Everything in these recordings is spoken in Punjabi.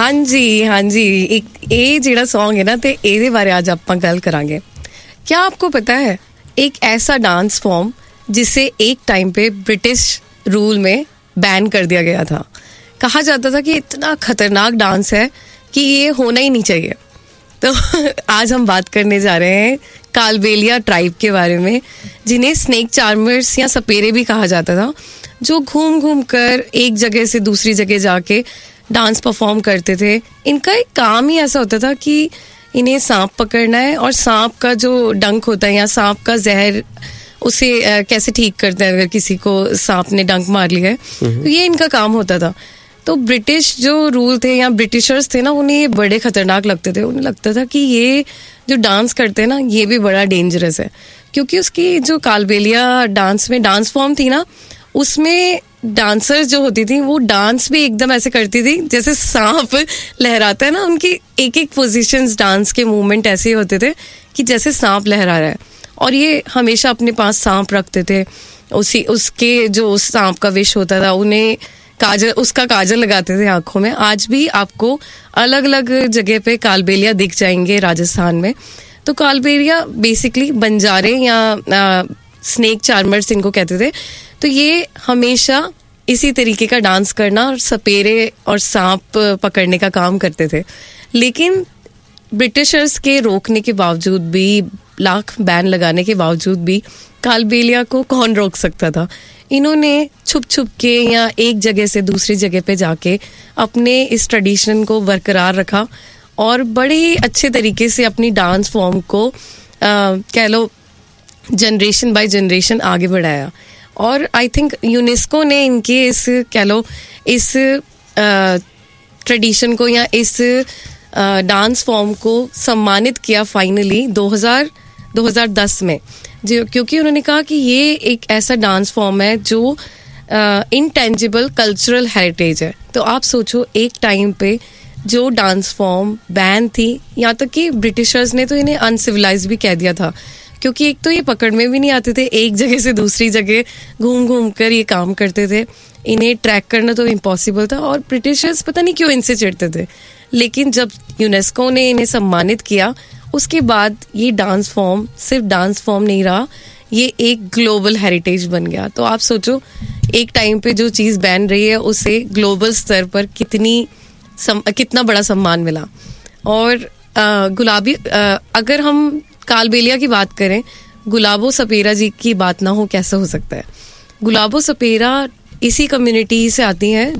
हाँ जी एक ਇਹ ਜਿਹੜਾ Song है ना ਤੇ ਇਹਦੇ ਬਾਰੇ आज ਆਪਾਂ ਗੱਲ करेंगे। क्या आपको पता है एक ऐसा डांस फॉर्म जिसे एक टाइम पे ब्रिटिश रूल में बैन कर दिया गया था। कहा जाता था कि इतना खतरनाक डांस है कि ये होना ही नहीं चाहिए। तो आज हम बात करने जा रहे हैं कालबेलिया ट्राइब के बारे में, जिन्हें स्नेक चार्मर्स या सपेरे भी कहा जाता था, जो घूम घूम कर एक जगह से दूसरी जगह जाके डांस परफॉर्म करते थे। इनका एक काम ही ऐसा होता था कि इन्हें सांप पकड़ना है और सांप का जो डंक होता है या सांप का जहर उसे कैसे ठीक करते हैं अगर किसी को सांप ने डंक मार लिया है, तो ये इनका काम होता था। तो ब्रिटिश जो रूल थे या ब्रिटिशर्स थे ना, उन्हें ये बड़े खतरनाक लगते थे। उन्हें लगता था कि ये जो डांस करते हैं ना, ये भी बड़ा डेंजरस है, क्योंकि उसकी जो कालबेलिया डांस में डांस फॉर्म थी ना, उसमें डांसर जो होती थी वो डांस भी एकदम ऐसे करती थी जैसे सांप लहराता है ना। उनकी एक एक पोजीशंस डांस के मूवमेंट ऐसे होते थे कि जैसे सांप लहरा रहा है, और ये हमेशा अपने पास सांप रखते थे। उसके जो उस सांप का विष होता था, उन्हें उसका काजल लगाते थे आंखों में। आज भी आपको अलग अलग जगह पे कालबेलिया दिख जाएंगे राजस्थान में। तो कालबेलिया बेसिकली बंजारे या स्नेक चार्मर्स इनको कहते थे। तो ये हमेशा इसी तरीके का डांस करना और सपेरे और सांप पकड़ने का काम करते थे। लेकिन ब्रिटिशर्स के रोकने के बावजूद भी, लाख बैन लगाने के बावजूद भी, कालबेलिया को कौन रोक सकता था। इन्होंने छुप छुप के या एक जगह से दूसरी जगह पे जाके अपने इस ट्रेडिशन को बरकरार रखा और बड़े ही अच्छे तरीके से अपनी डांस फॉर्म को कह लो जनरेशन बाय जनरेशन आगे बढ़ाया। और आई थिंक यूनेस्को ने इनके इस कह लो इस ट्रेडिशन को या इस डांस फॉर्म को सम्मानित किया फाइनली 2010 में, जो क्योंकि उन्होंने कहा कि ये एक ऐसा डांस फॉर्म है जो इनटेंजिबल कल्चरल हेरिटेज है। तो आप सोचो, एक टाइम पे जो डांस फॉर्म बैन थी, यहाँ तक कि ब्रिटिशर्स ने तो इन्हें अनसिविलाइज भी कह दिया था, क्योंकि एक तो ये पकड़ में भी नहीं आते थे, एक जगह से दूसरी जगह घूम घूम कर ये काम करते थे। इन्हें ट्रैक करना तो इम्पॉसिबल था और ब्रिटिशर्स पता नहीं क्यों इनसे चिढ़ते थे। लेकिन जब यूनेस्को ने इन्हें सम्मानित किया, उसके बाद ये डांस फॉर्म सिर्फ डांस फॉर्म नहीं रहा, ये एक ग्लोबल हेरिटेज बन गया। तो आप सोचो, एक टाइम पे जो चीज़ बैन रही है उसे ग्लोबल स्तर पर कितना बड़ा सम्मान मिला। और अगर हम कालबेलिया की बात करें, गुलाबो सपेरा जी की बात ना हो कैसा हो सकता है। गुलाबो सपेरा इसी कम्युनिटी से आती हैं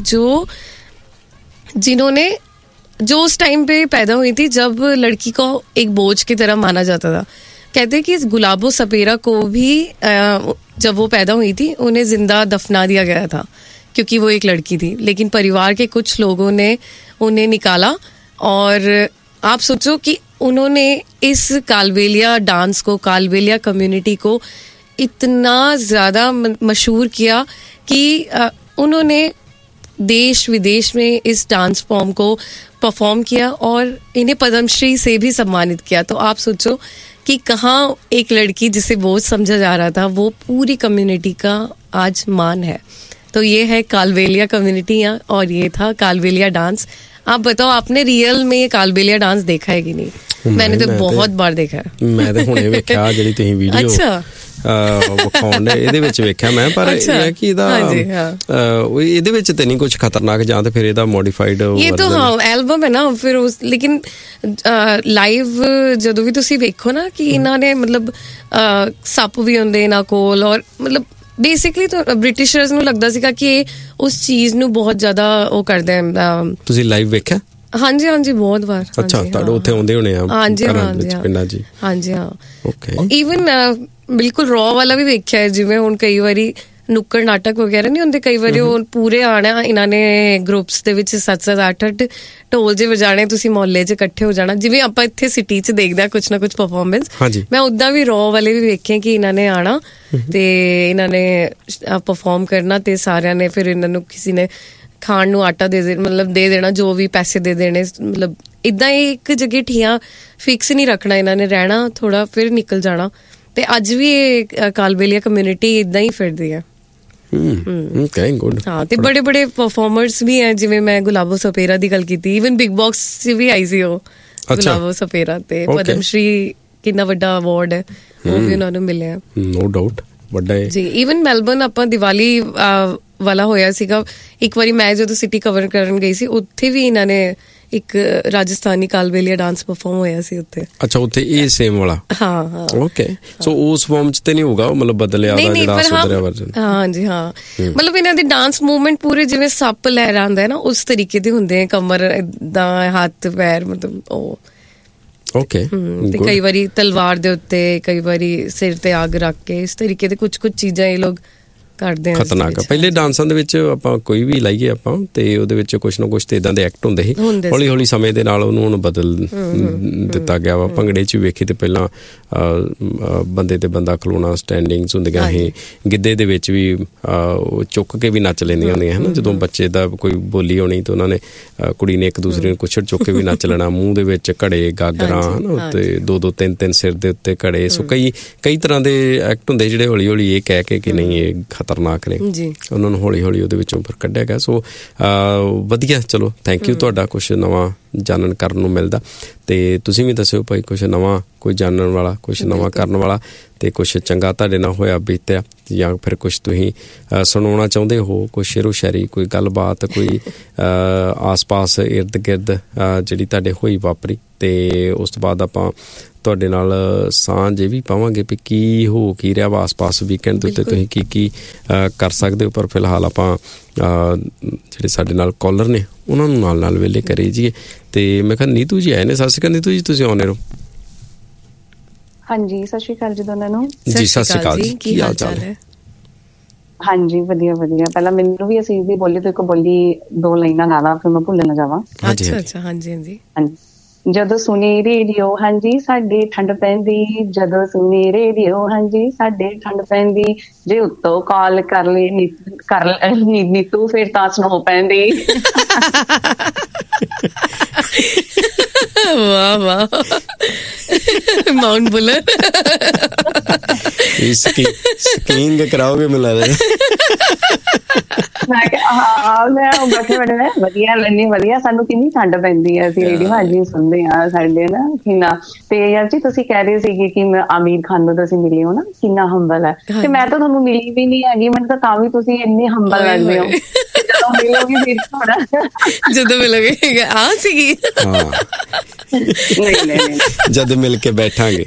जो उस टाइम पे पैदा हुई थी जब लड़की को एक बोझ की तरह माना जाता था। कहते हैं कि गुलाबो सपेरा को भी जब वो पैदा हुई थी उन्हें जिंदा दफना दिया गया था, क्योंकि वो एक लड़की थी। लेकिन परिवार के कुछ लोगों ने उन्हें निकाला और आप सोचो कि उन्होंने इस कालबेलिया डांस को, कालबेलिया कम्युनिटी को इतना ज़्यादा मशहूर किया कि उन्होंने देश विदेश में इस डांस फॉर्म को परफॉर्म किया और इन्हें पद्मश्री से भी सम्मानित किया। तो आप सोचो कि कहाँ एक लड़की जिसे बोझ समझा जा रहा था, वो पूरी कम्युनिटी का आज मान है। तो ये है कालबेलिया कम्युनिटी और ये था कालबेलिया डांस। आप बताओ, आपने रियल में कालबेलिया डांस देखा है कि नहीं? मैंने तो बहुत बार देखा है। मैं तो ਹੁਣੇ ਵੇਖਿਆ ਜਿਹੜੀ ਤੁਸੀਂ ਵੀਡੀਓ ਵਿਖਾਉਂਦੇ ਇਹਦੇ ਵਿੱਚ ਵੇਖਿਆ ਮੈਂ, ਪਰ ਇਹ ਹੈ ਕਿ ਇਹਦੇ ਵਿੱਚ ਤੇ ਨਹੀਂ ਕੁਝ ਖਤਰਨਾਕ, ਜਾਂ ਤੇ ਫਿਰ ਇਹਦਾ ਮੋਡੀਫਾਈਡ ਇਹ ਤਾਂ ਹਾਂ ਐਲਬਮ ਹੈ ਨਾ ਫਿਰ ਲੇਕਿਨ ਲਾਈਵ ਜਦੋਂ ਵੀ ਤੁਸੀਂ ਵੇਖੋ ਨਾ ਕਿ ਇਹਨਾਂ ਨੇ ਮਤਲਬ ਸੱਪ ਵੀ ਹੁੰਦੇ ਇਹਨਾਂ ਕੋਲ, ਔਰ ਮਤਲਬ ਬੇਸਿਕਲੀ ਤਾਂ ਬ੍ਰਿਟਿਸ਼ਰਸ ਨੂੰ ਲੱਗਦਾ ਸੀਗਾ ਕਿ ਇਹ ਉਸ ਚੀਜ਼ ਨੂੰ ਬਹੁਤ ਜ਼ਿਆਦਾ ਉਹ ਕਰਦੇ ਆ। ਤੁਸੀਂ ਲਾਈਵ ਵੇਖਿਆ? ਹਾਂਜੀ ਹਾਂਜੀ, ਬਹੁਤ ਵਾਰ। ਅੱਛਾ, ਤੁਹਾਡੇ ਉੱਥੇ ਆਉਂਦੇ ਹੋਣੇ ਆ ਘਰਾਂ ਵਿੱਚ, ਪਿੰਡਾਂ 'ਚ? ਹਾਂਜੀ ਹਾਂ, ਓਕੇ। ਈਵਨ ਬਿਲਕੁਲ ਰॉ ਵਾਲਾ ਵੀ ਵੇਖਿਆ ਹੈ। ਜਿਵੇਂ ਹੁਣ ਕਈ ਵਾਰੀ ਨੁੱਕੜ ਨਾਟਕ ਵਗੈਰਾ ਨਹੀਂ ਹੁੰਦੇ, ਕਈ ਵਾਰੀ ਉਹ ਪੂਰੇ ਆਣਾ ਇਹਨਾਂ ਨੇ ਗਰੁੱਪਸ ਦੇ ਵਿੱਚ 7-7 8-8 ਢੋਲ ਜੇ ਵਜਾਣੇ, ਤੁਸੀਂ ਮੁਹੱਲੇ 'ਚ ਇਕੱਠੇ ਹੋ ਜਾਣਾ, ਜਿਵੇਂ ਆਪਾਂ ਇੱਥੇ ਸਿਟੀ 'ਚ ਦੇਖਦੇ ਆ ਕੁਛ ਨਾ ਕੁਛ ਪਰਫਾਰਮੈਂਸ। ਮੈਂ ਉੱਦਾਂ ਵੀ ਰॉ ਵਾਲੇ ਵੀ ਵੇਖੇ ਕਿ ਇਹਨਾਂ ਨੇ ਆਣਾ ਤੇ ਇਹਨਾਂ ਨੇ ਪਰਫਾਰਮ ਕਰਨਾ, ਤੇ ਸਾਰਿਆਂ ਨੇ ਫਿਰ ਇਹਨਾਂ ਨੂੰ ਕਿਸੇ ਨੇ ਖਾਣ ਨੂੰ ਆਟਾ ਦੇ ਦੇਣਾ, ਜੋ ਵੀ ਪੈਸੇ ਦੇ ਦੇਣੇ। ਮਤਲਬ ਇੱਦਾਂ ਇੱਕ ਜਗ੍ਹਾ ਠੀਆਂ ਫਿਕਸ ਨਹੀਂ ਰੱਖਣਾ, ਇਹਨਾਂ ਨੇ ਰਹਿਣਾ ਥੋੜਾ ਫਿਰ ਨਿਕਲ ਜਾਣਾ। ਤੇ ਅੱਜ ਵੀ ਇਹ ਕਾਲਬੇਲੀਆ ਕਮਿਊਨਿਟੀ ਇੱਦਾਂ ਹੀ ਫਿਰਦੀ ਹੈ। ਗੁੱਡ। ਹਾਂ, ਤੇ ਬੜੇ ਬੜੇ ਪਰਫਾਰਮਰਸ ਵੀ ਹੈ, ਜਿਵੇਂ ਮੈਂ ਗੁਲਾਬੋ ਸਪੇਰਾ ਦੀ ਗੱਲ ਕੀਤੀ, ਈਵਨ ਬਿਗ ਬੌਸ 'ਚ ਵੀ ਆਈ ਸੀ ਉਹ ਗੁਲਾਬੋ ਸਪੇਰਾ, ਤੇ ਪਦਮ ਸ਼੍ਰੀ ਕਿੰਨਾ ਵੱਡਾ ਅਵਾਰਡ ਹੈ ਉਹ ਵੀ ਉਹਨਾਂ ਨੂੰ ਮਿਲਿਆ। ਨੋ ਡਾਊਟ ਵੱਡਾ ਹੈ ਜੀ। ਈਵਨ ਮੈਲਬਰਨ ਆਪਾਂ ਦੀਵਾਲੀ ਵਾਲਾ ਹੋਇਆ ਸੀਗਾ ਇੱਕ ਵਾਰੀ, ਮੈਂ ਜਦੋਂ ਸਿਟੀ ਕਵਰ ਕਰਨ ਗਈ ਸੀ, ਉੱਥੇ ਵੀ ਇਹਨਾਂ ਨੇ ਇੱਕ ਰਾਜਸਥਾਨੀ ਕਾਲਬੇਲੀਆ ਡਾਂਸ ਪਰਫਾਰਮ ਹੋਇਆ ਸੀ ਉੱਥੇ। ਅੱਛਾ, ਉੱਥੇ ਇਹ ਸੇਮ ਵਾਲਾ? ਹਾਂ। ਓਕੇ, ਸੋ ਉਸ ਫਾਰਮ 'ਚ ਤੇ ਨਹੀਂ ਹੋਊਗਾ ਮਤਲਬ ਬਦਲਿਆ ਦਾ ਜਿਹੜਾ ਸੁਧਰਿਆ ਵਰਜਨ? ਹਾਂਜੀ ਹਾਂ, ਮਤਲਬ ਇਹਨਾਂ ਦੇ ਡਾਂਸ ਮੂਵਮੈਂਟ ਪੂਰੇ ਜਿਵੇਂ ਸੱਪ ਲਹਿਰਾਉਂਦਾ ਹੈ ਨਾ, ਉਸ ਤਰੀਕੇ ਦੇ ਹੁੰਦੇ ਆ, ਕਮਰ ਏਦਾਂ, ਹੱਥ ਪੈਰ, ਮਤਲਬ ਉਹ। ਓਕੇ, ਤੇ ਕਈ ਵਾਰੀ ਤਲਵਾਰ ਦੇ ਉੱਤੇ, ਕਈ ਵਾਰੀ ਸਿਰ ਤੇ ਅੱਗ ਰੱਖ ਕੇ, ਇਸ ਤਰੀਕੇ ਦੇ ਕੁਝ ਚੀਜ਼ਾਂ ਇਹ ਲੋਕ ਕਰਦੇ ਆ। ਖਤਰਨਾਕ। ਪਹਿਲੇ ਡਾਂਸਾਂ ਦੇ ਵਿੱਚ ਆਪਾਂ ਕੋਈ ਵੀ ਲਾਈਏ ਆਪਾਂ, ਤੇ ਉਹਦੇ ਵਿੱਚ ਕੁਛ ਨਾ ਕੁਛ ਤੇ ਇਦਾਂ ਦੇ ਐਕਟ ਹੁੰਦੇ ਸੀ, ਹੌਲੀ ਹੌਲੀ ਸਮੇਂ ਦੇ ਨਾਲ ਉਹਨੂੰ ਹੁਣ ਬਦਲ ਦਿੱਤਾ ਗਿਆ ਵਾ। ਭੰਗੜੇ 'ਚ ਵੇਖੀ ਤੇ ਪਹਿਲਾਂ ਬੰਦੇ ਤੇ ਬੰਦਾ ਖਲੋਣਾ, ਸਟੈਂਡਿੰਗਸ ਹੁੰਦੀਆਂ ਸੀ। ਗਿੱਧੇ ਦੇ ਵਿੱਚ ਵੀ ਚੁੱਕ ਕੇ ਵੀ ਨੱਚ ਲੈਂਦੀਆਂ ਹੁੰਦੀਆਂ ਹੈ ਨਾ, ਜਦੋਂ ਬੱਚੇ ਦਾ ਕੋਈ ਬੋਲੀ ਹੋਣੀ ਤਾਂ ਉਹਨਾਂ ਨੇ, ਕੁੜੀ ਨੇ ਇੱਕ ਦੂਸਰੇ ਨੂੰ ਕੁਛੜ ਚੁੱਕ ਕੇ ਵੀ ਨੱਚ ਲੈਣਾ। ਮੂੰਹ ਦੇ ਵਿੱਚ ਘੜੇ, ਗਾਗਰਾਂ, ਹੈ ਨਾ, ਉੱਤੇ ਦੋ ਤਿੰਨ ਸਿਰ ਦੇ ਉੱਤੇ ਘੜੇ। ਸੋ ਕਈ ਤਰ੍ਹਾਂ ਦੇ ਐਕਟ ਹੁੰਦੇ ਜਿਹੜੇ ਹੌਲੀ ਹੌਲੀ ਇਹ ਕਹਿ ਕੇ ਕਿ ਨਹੀਂ ਇਹ ਖਤਰਨਾਕ ਨੇ, ਉਹਨਾਂ ਨੂੰ ਹੌਲੀ ਹੌਲੀ ਉਹਦੇ ਵਿੱਚੋਂ ਫਿਰ ਕੱਢਿਆ ਗਿਆ। ਸੋ ਵਧੀਆ, ਚਲੋ ਥੈਂਕ ਯੂ, ਤੁਹਾਡਾ ਕੁਛ ਨਵਾਂ ਜਾਣਨ ਕਰਨ ਨੂੰ ਮਿਲਦਾ। ਤੇ ਤੁਸੀਂ ਵੀ ਦੱਸਿਓ ਭਾਈ ਕੁਛ ਨਵਾਂ, ਕੋਈ ਜਾਣਨ ਵਾਲਾ, ਕੁਛ ਨਵਾਂ ਕਰਨ ਵਾਲਾ, ਤੇ ਕੁਛ ਚੰਗਾ ਤੁਹਾਡੇ ਨਾਲ ਹੋਇਆ ਬੀਤਿਆ, ਜਾਂ ਫਿਰ ਕੁਛ ਤੁਸੀਂ ਸੁਣਾਉਣਾ ਚਾਹੁੰਦੇ ਹੋ, ਕੋਈ ਸ਼ੇਰੋ ਸ਼ਾਇਰੀ, ਕੋਈ ਗੱਲਬਾਤ, ਕੋਈ ਆਸ ਪਾਸ ਇਰਦ ਗਿਰਦ ਜਿਹੜੀ ਤੁਹਾਡੇ ਹੋਈ ਵਾਪਰੀ। ਤੇ ਉਸ ਤੋਂ ਬਾਅਦ ਆਪਾਂ ਤੁਹਾਡੇ ਨਾਲ ਸਾਂਝ ਇਹ ਵੀ ਪਾਵਾਂਗੇ ਵੀ ਕੀ ਰਿਹਾ ਵਾ ਆਸ ਪਾਸ ਵੀਕਐਂਡ ਦੇ ਉੱਤੇ, ਤੁਸੀਂ ਕੀ ਕਰ ਸਕਦੇ ਹੋ। ਪਰ ਫਿਲਹਾਲ ਆਪਾਂ ਜਿਹੜੇ ਸਾਡੇ ਨਾਲ ਕਾਲਰ ਨੇ ਉਹਨਾਂ ਨੂੰ ਨਾਲ ਵੇਲੇ ਕਰੇ ਜੀਏ। ਤੇ ਮੈਂ ਕਿਹਾ ਨੀਤੂ ਜੀ ਆਏ ਨੇ। ਸਤਿ ਸ਼੍ਰੀ ਅਕਾਲ ਨੀਤੂ ਜੀ, ਤੁਸੀਂ ਆਉਂਦੇ ਰਹੋ। ਹਾਂਜੀ, ਸਤਿ ਸ਼੍ਰੀ ਅਕਾਲ ਜੀ ਦੋਨਾਂ ਨੂੰ। ਜੀ ਸਤਿ ਸ਼੍ਰੀ ਅਕਾਲ ਜੀ, ਕੀ ਹਾਲ ਚਾਲ ਹੈ? ਹਾਂਜੀ ਵਧੀਆ ਵਧੀਆ। ਪਹਿਲਾਂ ਮੈਨੂੰ ਵੀ ਅਸੀਂ ਵੀ ਬੋਲੀ ਤੋਂ ਇੱਕ ਬੋਲੀ, 2 ਲਾਈਨਾਂ ਗਾ ਲਾ, ਫਿਰ ਮੈਂ ਭੁੱਲ ਨਾ ਜਾਵਾਂ। ਅੱਛਾ, ਹਾਂਜੀ। ਜਦੋਂ ਸੁਣੀ ਰੇਡੀਓ, ਹਾਂਜੀ ਸਾਡੇ ਠੰਡ ਪੈਂਦੀ, ਜਦੋਂ ਸੁਣੀ ਰੇਡੀਓ, ਹਾਂਜੀ ਸਾਡੇ ਠੰਡ ਪੈਂਦੀ, ਜੇ ਉੱਤੋਂ ਕਾਲ ਕਰ ਲਈ ਨੀਤੂ, ਫਿਰ ਤਾਂ ਸਨੋ ਪੈਂਦੀ। ਵਾਹ ਵਾਹ, ਮਾਊਂਟ ਬੁਲਰ ਸਕੀਇੰਗ ਕਰਾਓਗੇ ਮੈਨੂੰ ਲੱਗਦਾ। ਮੈਂ ਕਿਹਾ ਮੈਂ ਬੈਠੇ ਵਧੀਆ ਲੈਣੀ, ਵਧੀਆ। ਸਾਨੂੰ ਕਿੰਨੀ ਠੰਡ ਪੈਂਦੀ ਹੈ, ਅਸੀਂ ਰੇਡੀਓ ਹਾਂਜੀ ਸੁਣਦੇ ਹਾਂ, ਸਾਡੇ ਨਾ ਕਿੰਨਾ। ਤੇ ਯਾਰ ਜੀ ਤੁਸੀਂ ਕਹਿ ਰਹੇ ਸੀਗੇ ਕਿ ਆਮੀਰ ਖਾਨ ਨੂੰ ਤੁਸੀਂ ਮਿਲੇ ਹੋ ਨਾ, ਕਿੰਨਾ ਹੰਬਲ ਹੈ। ਤੇ ਮੈਂ ਤਾਂ ਤੁਹਾਨੂੰ ਮਿਲੀ ਵੀ ਨਹੀਂ ਹੈਗੀ, ਮੈਨੂੰ ਤਾਂ ਵੀ ਤੁਸੀਂ ਇੰਨੇ ਹੰਬਲ ਲੱਗਦੇ ਹੋ। ਜਦੋਂ ਮਿਲੋਗੇ ਫਿਰ ਥੋੜਾ, ਜਦੋਂ ਮਿਲੋਗੇ ਆ ਸੀਗੀ ਨਹੀਂ ਜਦ ਮਿਲ ਕੇ ਬੈਠਾਂਗੇ।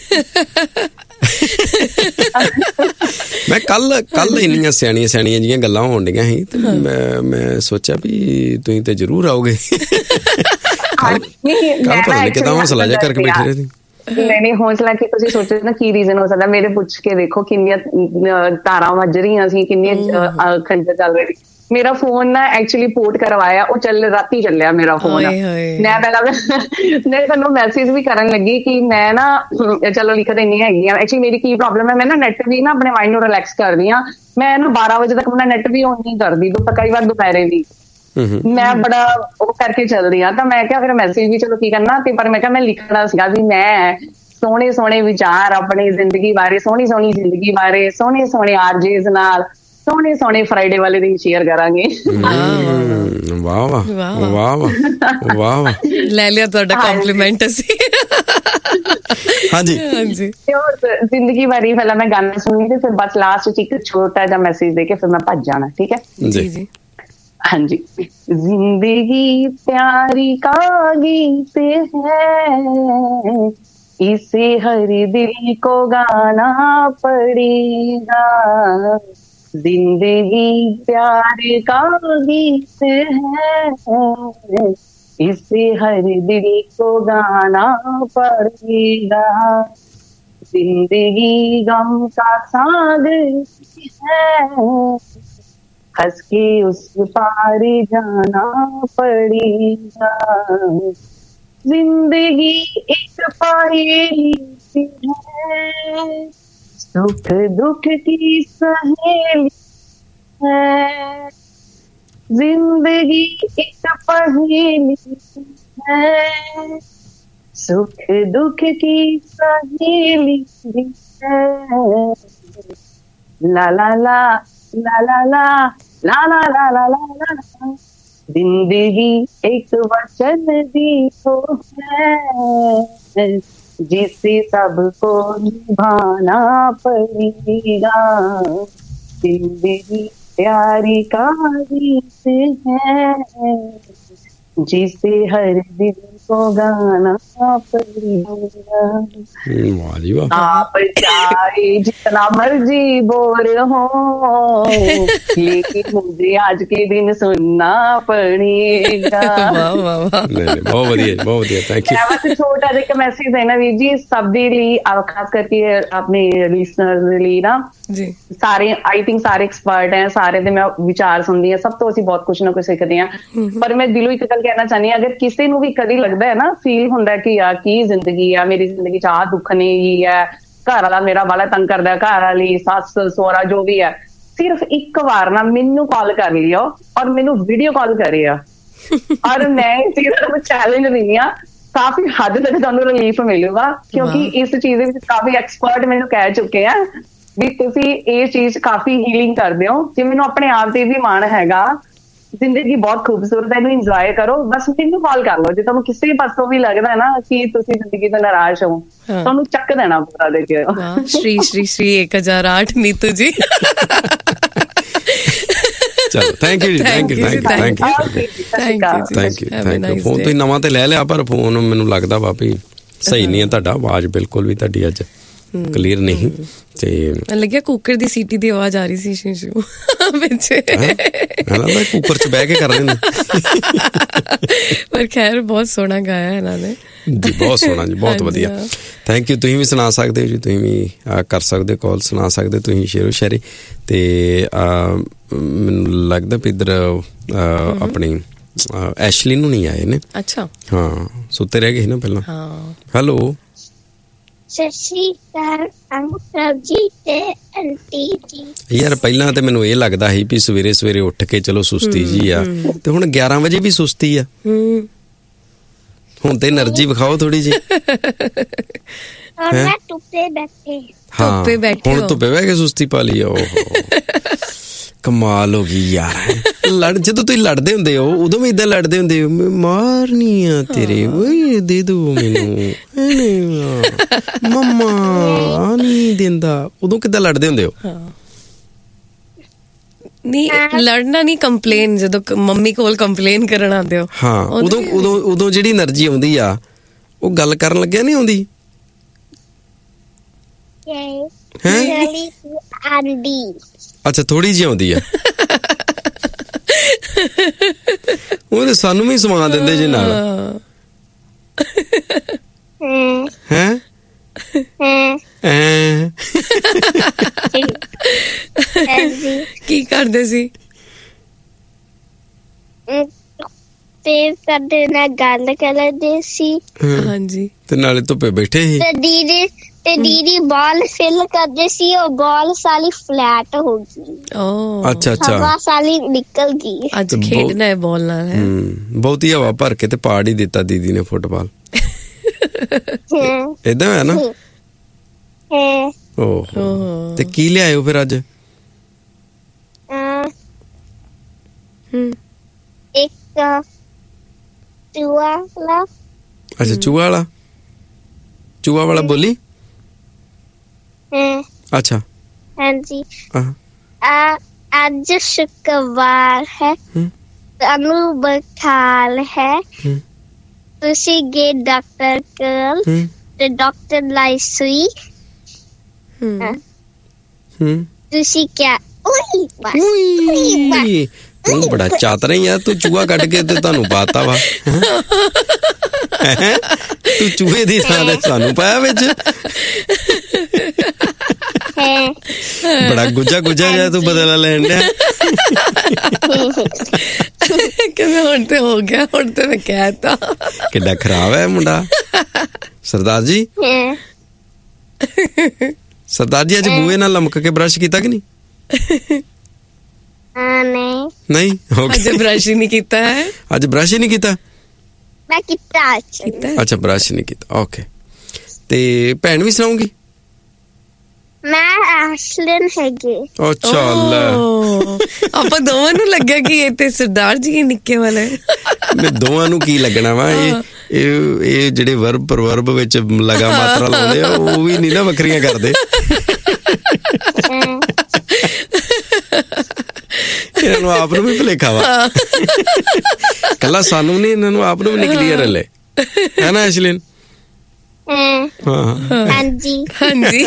ਮੈਂ ਕੱਲ ਇੰਨੀਆਂ ਸਿਆਣੀਆਂ ਜਿਹੀਆਂ ਗੱਲਾਂ ਹੋਣ ਡੀਆਂ ਸੀ, ਤੇ ਮੈਂ ਸੋਚਿਆ ਵੀ ਤੁਸੀਂ ਤੇ ਜ਼ਰੂਰ ਆਓਗੇ। ਕੱਲ ਪਤਾ ਨਹੀਂ ਕਿੱਦਾਂ ਹੌਸਲਾ ਜਿਹਾ ਕਰਕੇ ਬੈਠੇ ਰਹੇ ਸੀ। ਨਹੀਂ ਹੌਸਲਾ ਕਿ ਤੁਸੀਂ ਸੋਚੋ ਨਾ ਕੀ ਰੀਜ਼ਨ ਹੋ ਸਕਦਾ। ਮੇਰੇ ਪੁੱਛ ਕੇ ਦੇਖੋ ਕਿੰਨੀਆਂ ਤਾਰਾਂ ਵੱਜ ਰਹੀਆਂ ਸੀ, ਕਿੰਨੀਆਂ ਖੰਜਰ ਚੱਲ ਰਹੀ। ਮੇਰਾ ਫੋਨ ਨਾ ਐਕਚੁਅਲੀ ਪੋਰਟ ਕਰਵਾਇਆ, ਉਹ ਰਾਤੀ ਚੱਲਿਆ ਮੇਰਾ ਫੋਨ। ਮੈਂ ਪਹਿਲਾਂ ਮੈਂ ਤੁਹਾਨੂੰ ਮੈਸੇਜ ਵੀ ਕਰਨ ਲੱਗੀ ਕਿ ਮੈਂ ਨਾ ਚਲੋ ਲਿਖ ਦਿੰਦੀ ਹੈਗੀ ਆ। ਐਕਚੁਅਲੀ ਮੇਰੀ ਕੀ ਪ੍ਰੋਬਲਮ ਹੈ, ਮੈਂ ਨਾ ਨੈਟ ਵੀ ਨਾ ਆਪਣੇ ਮਾਈਂਡ ਨੂੰ ਰਿਲੈਕਸ ਕਰਦੀ ਹਾਂ। ਮੈਂ ਨਾ 12 ਵਜੇ ਤੱਕ ਆਪਣਾ ਨੈਟ ਵੀ ਔਨ ਨਹੀਂ ਕਰਦੀ, ਕਈ ਵਾਰ ਦੁਪਹਿਰੇ ਵੀ ਮੈਂ ਬੜਾ ਉਹ ਕਰਕੇ ਚੱਲਦੀ ਆ। ਤਾਂ ਮੈਂ ਕਿਹਾ ਫਿਰ ਮੈਸੇਜ ਵੀ ਚਲੋ ਕੀ ਕਰਨਾ, ਤੇ ਪਰ ਮੈਂ ਕਿਹਾ ਮੈਂ ਲਿਖਣਾ ਸੀਗਾ ਵੀ ਮੈਂ ਸੋਹਣੇ ਵਿਚਾਰ ਆਪਣੀ ਜ਼ਿੰਦਗੀ ਬਾਰੇ, ਸੋਹਣੀ ਜ਼ਿੰਦਗੀ ਬਾਰੇ, ਸੋਹਣੇ ਆਰਜੇਜ਼ ਨਾਲ ਸੋਹਣੇ ਫਰਾਈਡੇ ਵਾਲੇ ਦਿਨ ਸ਼ੇਅਰ ਕਰਾਂਗੇ। ਵਾਹ ਵਾਹ, ਲੈ ਲਿਆ ਤੁਹਾਡਾ ਕੰਪਲੀਮੈਂਟ ਅਸੀਂ। ਹਾਂਜੀ ਜ਼ਿੰਦਗੀ ਬਾਰੇ ਪਹਿਲਾਂ ਮੈਂ ਗਾਣਾ ਸੁਣੀ, ਤੇ ਫਿਰ ਬਸ ਲਾਸਟ ਚ ਇੱਕ ਛੋਟਾ ਜਿਹਾ ਮੈਸੇਜ ਦੇ ਕੇ ਫਿਰ ਮੈਂ ਭੱਜ ਜਾਣਾ, ਠੀਕ ਹੈ ਜੀ। ਹਾਂਜੀ। जिंदगी प्यारी का गीत है, इसे हर दिल को गाना पड़ेगा। जिंदगी प्यार का गीत है, इसे हर दिल को गाना पड़ेगा। जिंदगी गम का सागर है, हंस के उस पार जाना पड़ेगा। जिंदगी एक पहेली है, सुख दुख की सहेली है। जिंदगी एक पहेली है, सुख दुख की सहेली है। ला ला ला ला ला ला ला ला ला ला ला ला, जिंदगी एक वचन दी तो है जिसे सबको निभाना पड़ेगा, जिंदगी प्यारी का गीत है जिसे हर दिल को गाना पड़ेगा। वाह जी वाह। आप चाहे जितना मर्जी बोर हो लेकिन मुझे आज के दिन सुनना पड़ेगा। वाह वाह वाह। नहीं, बहुत बढ़िया थैंक यू। बस छोटा जिहा मैसेज है ना ਵੀਰ ਜੀ, ਸਭ ਦੇ ਲਈ ਖਾਸ ਕਰਕੇ ਆਪਣੇ ਲਿਸਨਰਸ ਦੇ ਲਈ ਨਾ ਜੀ, ਸਾਰੇ ਆਈ ਥਿੰਕ ਸਾਰੇ ਐਕਸਪਰਟ ਹੈ, ਸਾਰੇ ਦੇ ਮੈਂ ਵਿਚਾਰ ਸੁਣਦੀ ਹਾਂ, ਸਭ ਤੋਂ ਅਸੀਂ ਬਹੁਤ ਕੁਛ ਨਾ ਕੁਛ ਸਿੱਖਦੇ ਹਾਂ। ਪਰ ਮੈਂ ਦਿਲੋਂ ਇੱਕ ਗੱਲ ਕਹਿਣਾ ਚਾਹੁੰਦੀ ਹਾਂ, ਅਗਰ ਕਿਸੇ ਨੂੰ ਵੀ ਕਦੀ ਲੱਗਦਾ ਹੈ ਨਾ, ਫੀਲ ਹੁੰਦਾ ਕਿ ਯਾਰ ਕੀ ਜ਼ਿੰਦਗੀ ਆ, ਮੇਰੀ ਜ਼ਿੰਦਗੀ ਚ ਆਹ ਦੁੱਖ ਨਹੀਂ ਹੈ, ਘਰ ਵਾਲਾ ਮੇਰਾ ਵਾਲਾ ਤੰਗ ਕਰਦਾ, ਘਰ ਵਾਲੀ ਸੱਸ ਸਹੁਰਾ ਜੋ ਵੀ ਹੈ, ਸਿਰਫ ਇੱਕ ਵਾਰ ਨਾ ਮੈਨੂੰ ਕਾਲ ਕਰ ਲਿਓ ਔਰ ਮੈਨੂੰ ਵੀਡੀਓ ਕਾਲ ਕਰਿਓ ਔਰ ਮੈਂ ਇਸ ਚੀਜ਼ ਦਾ ਚੈਲੰਜ ਦਿੰਦੀ ਹਾਂ, ਕਾਫੀ ਹੱਦ ਤੱਕ ਤੁਹਾਨੂੰ ਰਿਲੀਫ ਮਿਲੂਗਾ, ਕਿਉਂਕਿ ਇਸ ਚੀਜ਼ ਦੇ ਵਿੱਚ ਕਾਫੀ ਐਕਸਪਰਟ ਮੈਨੂੰ ਕਹਿ ਚੁੱਕੇ ਆ ਵੀ ਤੁਸੀਂ ਇਹ ਚੀਜ਼ ਕਾਫੀ ਹੀਲਿੰਗ ਕਰਦੇ ਹੋ। ਜੇ ਮੈਨੂੰ ਆਪਣੇ ਆਪ ਤੇ ਵੀ ਮਾਣ ਹੈਗਾ, ਜ਼ਿੰਦਗੀ ਬਹੁਤ ਖੂਬਸੂਰਤ ਹੈ, ਇਹਨੂੰ ਇੰਜੋਏ ਕਰੋ, ਬਸ ਮੈਨੂੰ ਕਾਲ ਕਰ ਲਓ। ਜੇ ਤੁਹਾਨੂੰ ਕਿਸੇ ਪਾਸੋਂ ਵੀ ਲੱਗਦਾ ਨਾ ਕਿ ਤੁਸੀਂ ਜ਼ਿੰਦਗੀ ਤੋਂ ਨਾਰਾਜ਼ ਹੋ, ਤੁਹਾਨੂੰ ਚੱਕ ਦੇਣਾ ਪੂਰਾ ਦੇ ਕੇ। श्री श्री श्री 1008 नीतू जी। ਚਲੋ ਥੈਂਕ ਯੂ ਜੀ, ਥੈਂਕ ਯੂ। ਫੋਨ ਤੁਸੀਂ ਨਵਾਂ ਤੇ ਲੈ ਲਿਆ, ਪਰ ਫੋਨ ਮੈਨੂੰ ਲੱਗਦਾ ਵਾ ਵੀ ਸਹੀ ਨਹੀਂ ਹੈ ਤੁਹਾਡਾ, ਆਵਾਜ਼ ਬਿਲਕੁਲ ਵੀ ਤੁਹਾਡੀ ਅੱਜ ਕਲੀਅਰ ਨਹੀਂ। ਤੇ ਲੱਗਿਆ ਕੁੱਕਰ ਦੀ ਸੀਟੀ ਦੀ ਆਵਾਜ਼ ਆ ਰਹੀ ਸੀ ਸ਼ੀਸ਼ੂ ਵਿੱਚ, ਮੈਂ ਕੁੱਕਰ ਚ ਬਹਿ ਕੇ ਕਰ ਲੈਂਦੇ। ਪਰ ਖੈਰ ਬਹੁਤ ਸੋਹਣਾ ਗਾਇਆ ਇਹਨਾਂ ਨੇ ਜੀ, ਬਹੁਤ ਸੋਹਣਾ ਜੀ, ਬਹੁਤ ਵਧੀਆ, ਥੈਂਕ ਯੂ। ਤੁਸੀਂ ਵੀ ਸੁਣਾ ਸਕਦੇ ਹੋ ਜੀ, ਤੁਸੀਂ ਵੀ ਕਰ ਸਕਦੇ ਹੋ ਕਾਲ, ਸੁਣਾ ਸਕਦੇ ਹੋ ਤੁਸੀਂ ਸ਼ੇਰੋ ਸ਼ਾਇਰੀ। ਤੇ ਮੈਨੂੰ ਲੱਗਦਾ ਵੀ ਇੱਧਰ ਆਪਣੀ ਐਸ਼ਲੀ ਨੂੰ ਨਹੀਂ ਆਏ ਨੇ। ਅੱਛਾ, ਹਾਂ, ਸੁੱਤੇ ਰਹਿ ਗਏ ਸੀ ਨਾ ਪਹਿਲਾਂ। ਹਾਂ, ਹੈਲੋ, ਸਤਿ ਸ਼੍ਰੀ ਅਕਾਲ ਅੰਕਲ ਜੀ ਤੇ ਆਂਟੀ ਜੀ। ਯਾਰ ਪਹਿਲਾਂ ਤੇ ਮੈਨੂੰ ਇਹ ਲੱਗਦਾ ਸੀ ਵੀ ਸਵੇਰੇ ਸਵੇਰੇ ਉੱਠ ਕੇ ਚਲੋ ਸੁਸਤੀ ਜੀ ਆ, ਤੇ ਹੁਣ 11 ਵਜੇ ਵੀ ਸੁਸਤੀ ਆ। ਹੁਣ ਤੇ એનર્ਜੀ ਵਿਖਾਓ ਥੋੜੀ ਜੀ। ਮੈਂ ਧੁੱਪੇ ਬੈਠੇ। ਹਾਂ, ਹੁਣ ਧੁੱਪੇ ਬਹਿ ਕੇ ਸੁਸਤੀ ਪਾ ਲਈ। ਓਹੋ, ਕਮਾਲ ਹੋ ਗਈ ਯਾਰ। ਜਦੋਂ ਤੁਸੀਂ ਲੜਦੇ ਹੁੰਦੇ ਹੋ ਉਦੋਂ ਵੀ ਏਦਾਂ ਲੜਦੇ ਹੁੰਦੇ ਹੋ, ਮੈਂ ਮਾਰਨੀ ਆ ਤੇਰੇ, ਓਏ ਦੇ ਦੋ ਮੈਨੂੰ, ਮੰਮਾ ਨਹੀਂ ਦਿੰਦਾ, ਉਦੋਂ ਕਿੱਦਾਂ ਲੜਦੇ ਹੁੰਦੇ ਹੋ? ਨਹੀਂ ਲੜਨਾ ਨਹੀਂ, ਕੰਪਲੇਨ, ਜਦੋਂ ਮੰਮੀ ਕੋਲ ਕੰਪਲੇਨ ਕਰਨ ਆਉਂਦੇ ਹੋ। ਹਾਂ, ਉਦੋਂ ਜਿਹੜੀ એનર્ਜੀ ਆਉਂਦੀ ਆ ਉਹ ਗੱਲ ਕਰਨ ਲੱਗਿਆ ਨਹੀਂ ਆਉਂਦੀ। ਅੱਛਾ, ਥੋੜੀ ਜਿਹੀ ਆਉਂਦੀ ਆ। ਉਹ ਤੇ ਸਾਨੂੰ ਵੀ ਸਵਾ ਦਿੰਦੇ ਜੇ ਨਾਲ। ਹੈਂ ਕੀ ਕਰਦੇ ਸੀ? ਤੇ ਸਾਡੇ ਨਾਲ ਗੱਲ ਕਰਦੇ ਸੀ। ਹਾਂਜੀ, ਤੇ ਨਾਲੇ ਧੁੱਪੇ ਬੈਠੇ ਸੀ। ਤੇ ਦੀਦੀ ਬਾਲ ਫਿਲ ਕਰਦੇ ਸੀ, ਉਹ ਬਾਲ ਸਾਲੀ ਫਲੈਟ ਹੋ ਗਈ। ਅੱਛਾ ਅੱਛਾ, ਹਵਾ ਸਾਲੀ ਨਿਕਲ ਗਈ। ਅੱਜ ਖੇਡਣਾ ਹੈ ਬਾਲ ਨਾਲ। ਹੈ ਬਹੁਤੀ ਹਵਾ ਭਰ ਕੇ ਤੇ ਪਾੜ ਹੀ ਦਿੱਤਾ ਦੀਦੀ ਨੇ ਫੁੱਟਬਾਲ। ਏਦਾਂ ਹੋਇਆ ਨਾ? ਓਹੋ, ਤੇ ਕੀ ਲਿਆਇਓ ਫਿਰ ਅੱਜ? ਇੱਕ ਚੂਹਾ ਵਾਲਾ। ਅੱਛਾ, ਚੂਹਾ ਵਾਲਾ ਬੋਲੀ। ਅੱਛਾ, ਹਾਂਜੀ। ਅੱਜ ਸ਼ੁੱਕਰਵਾਰ ਹੈ, ਤੁਹਾਨੂੰ ਬੁਖਾਰ ਹੈ, ਤੁਸੀਂ ਗਏ ਡਾਕਟਰ ਕੋਲ ਤੇ ਡਾਕਟਰ ਲਾਈ ਸੂਈ। ਤੁਸੀਂ ਕਿਹਾ ਉਈ ਬਸ। ਤੂੰ ਬੜਾ ਚਾਤਰ ਯਾਰ, ਤੂੰ ਚੂਹਾ ਕੱਢ ਕੇ ਤੇ ਤੁਹਾਨੂੰ ਪਾਤਾ ਵਾ। ਤੂੰ ਚੂਹੇ ਦੀ ਥਾਂ ਤੇ ਸਾਨੂੰ ਪਾਇਆ ਵਿੱਚ। ਬੜਾ ਗੁੱਜਾ ਜਿਹਾ ਤੂੰ ਬਦਲਾ ਲੈਣ ਡਿਆ। ਕਿਵੇਂ ਹੁਣ ਤੇ ਹੋ ਗਿਆ, ਹੁਣ ਤੇ ਮੈਂ ਕਹਿਤਾ। ਕਿੱਡਾ ਖਰਾਬ ਹੈ ਮੁੰਡਾ। ਸਰਦਾਰ ਜੀ, ਸਰਦਾਰ ਜੀ, ਅੱਜ ਬੂਹੇ ਨਾਲ ਲਮਕ ਕੇ ਬਰਸ਼ ਕੀਤਾ ਕਿ ਨਹੀਂ? ਨਹੀਂ, ਅੱਜ ਬਰਸ਼ ਹੀ ਨਹੀਂ ਕੀਤਾ ਹੈ। ਅੱਜ ਬਰਸ਼ ਹੀ ਨਹੀਂ ਕੀਤਾ? ਮੈਂ ਕੀਤਾ। ਅੱਛਾ, ਬਰਸ਼ ਨਹੀਂ ਕੀਤਾ, ਓਕੇ। ਤੇ ਭੈਣ ਵੀ ਸੁਣਾਉਂਗੀ? ਮੈਂ ਐਸ਼ਲਿਨ ਹੈਗੇ। ਅੱਛਾ ਲੈ, ਆਪਾਂ ਦੋਵਾਂ ਨੂੰ ਲੱਗਿਆ ਕਿ ਇਹ ਤੇ ਸਰਦਾਰ ਜੀ ਨਿੱਕੇ ਵਾਲੇ। ਦੋਵਾਂ ਨੂੰ ਕੀ ਲੱਗਣਾ ਵਾ, ਇਹ ਜਿਹੜੇ ਵਰਬ ਪ੍ਰਵਰਬ ਵਿੱਚ ਲਗਾ ਮਾਤਰਾ ਲਾਉਂਦੇ ਆ ਉਹ ਵੀ ਨਹੀਂ ਨਾ ਵੱਖਰੀਆਂ ਕਰਦੇ। ਇਹਨਾਂ ਨੂੰ ਆਪ ਨੂੰ ਵੀ ਭੁਲੇਖਾ ਵਾ, ਕੱਲਾ ਸਾਨੂੰ ਨਹੀਂ, ਇਹਨਾਂ ਨੂੰ ਆਪ ਨੂੰ ਵੀ ਨਹੀਂ ਕਲੀਅਰ ਹਲੇ, ਹੈ ਨਾ ਐਸ਼ਲਿਨ? ਹਾਂਜੀ ਹਾਂਜੀ।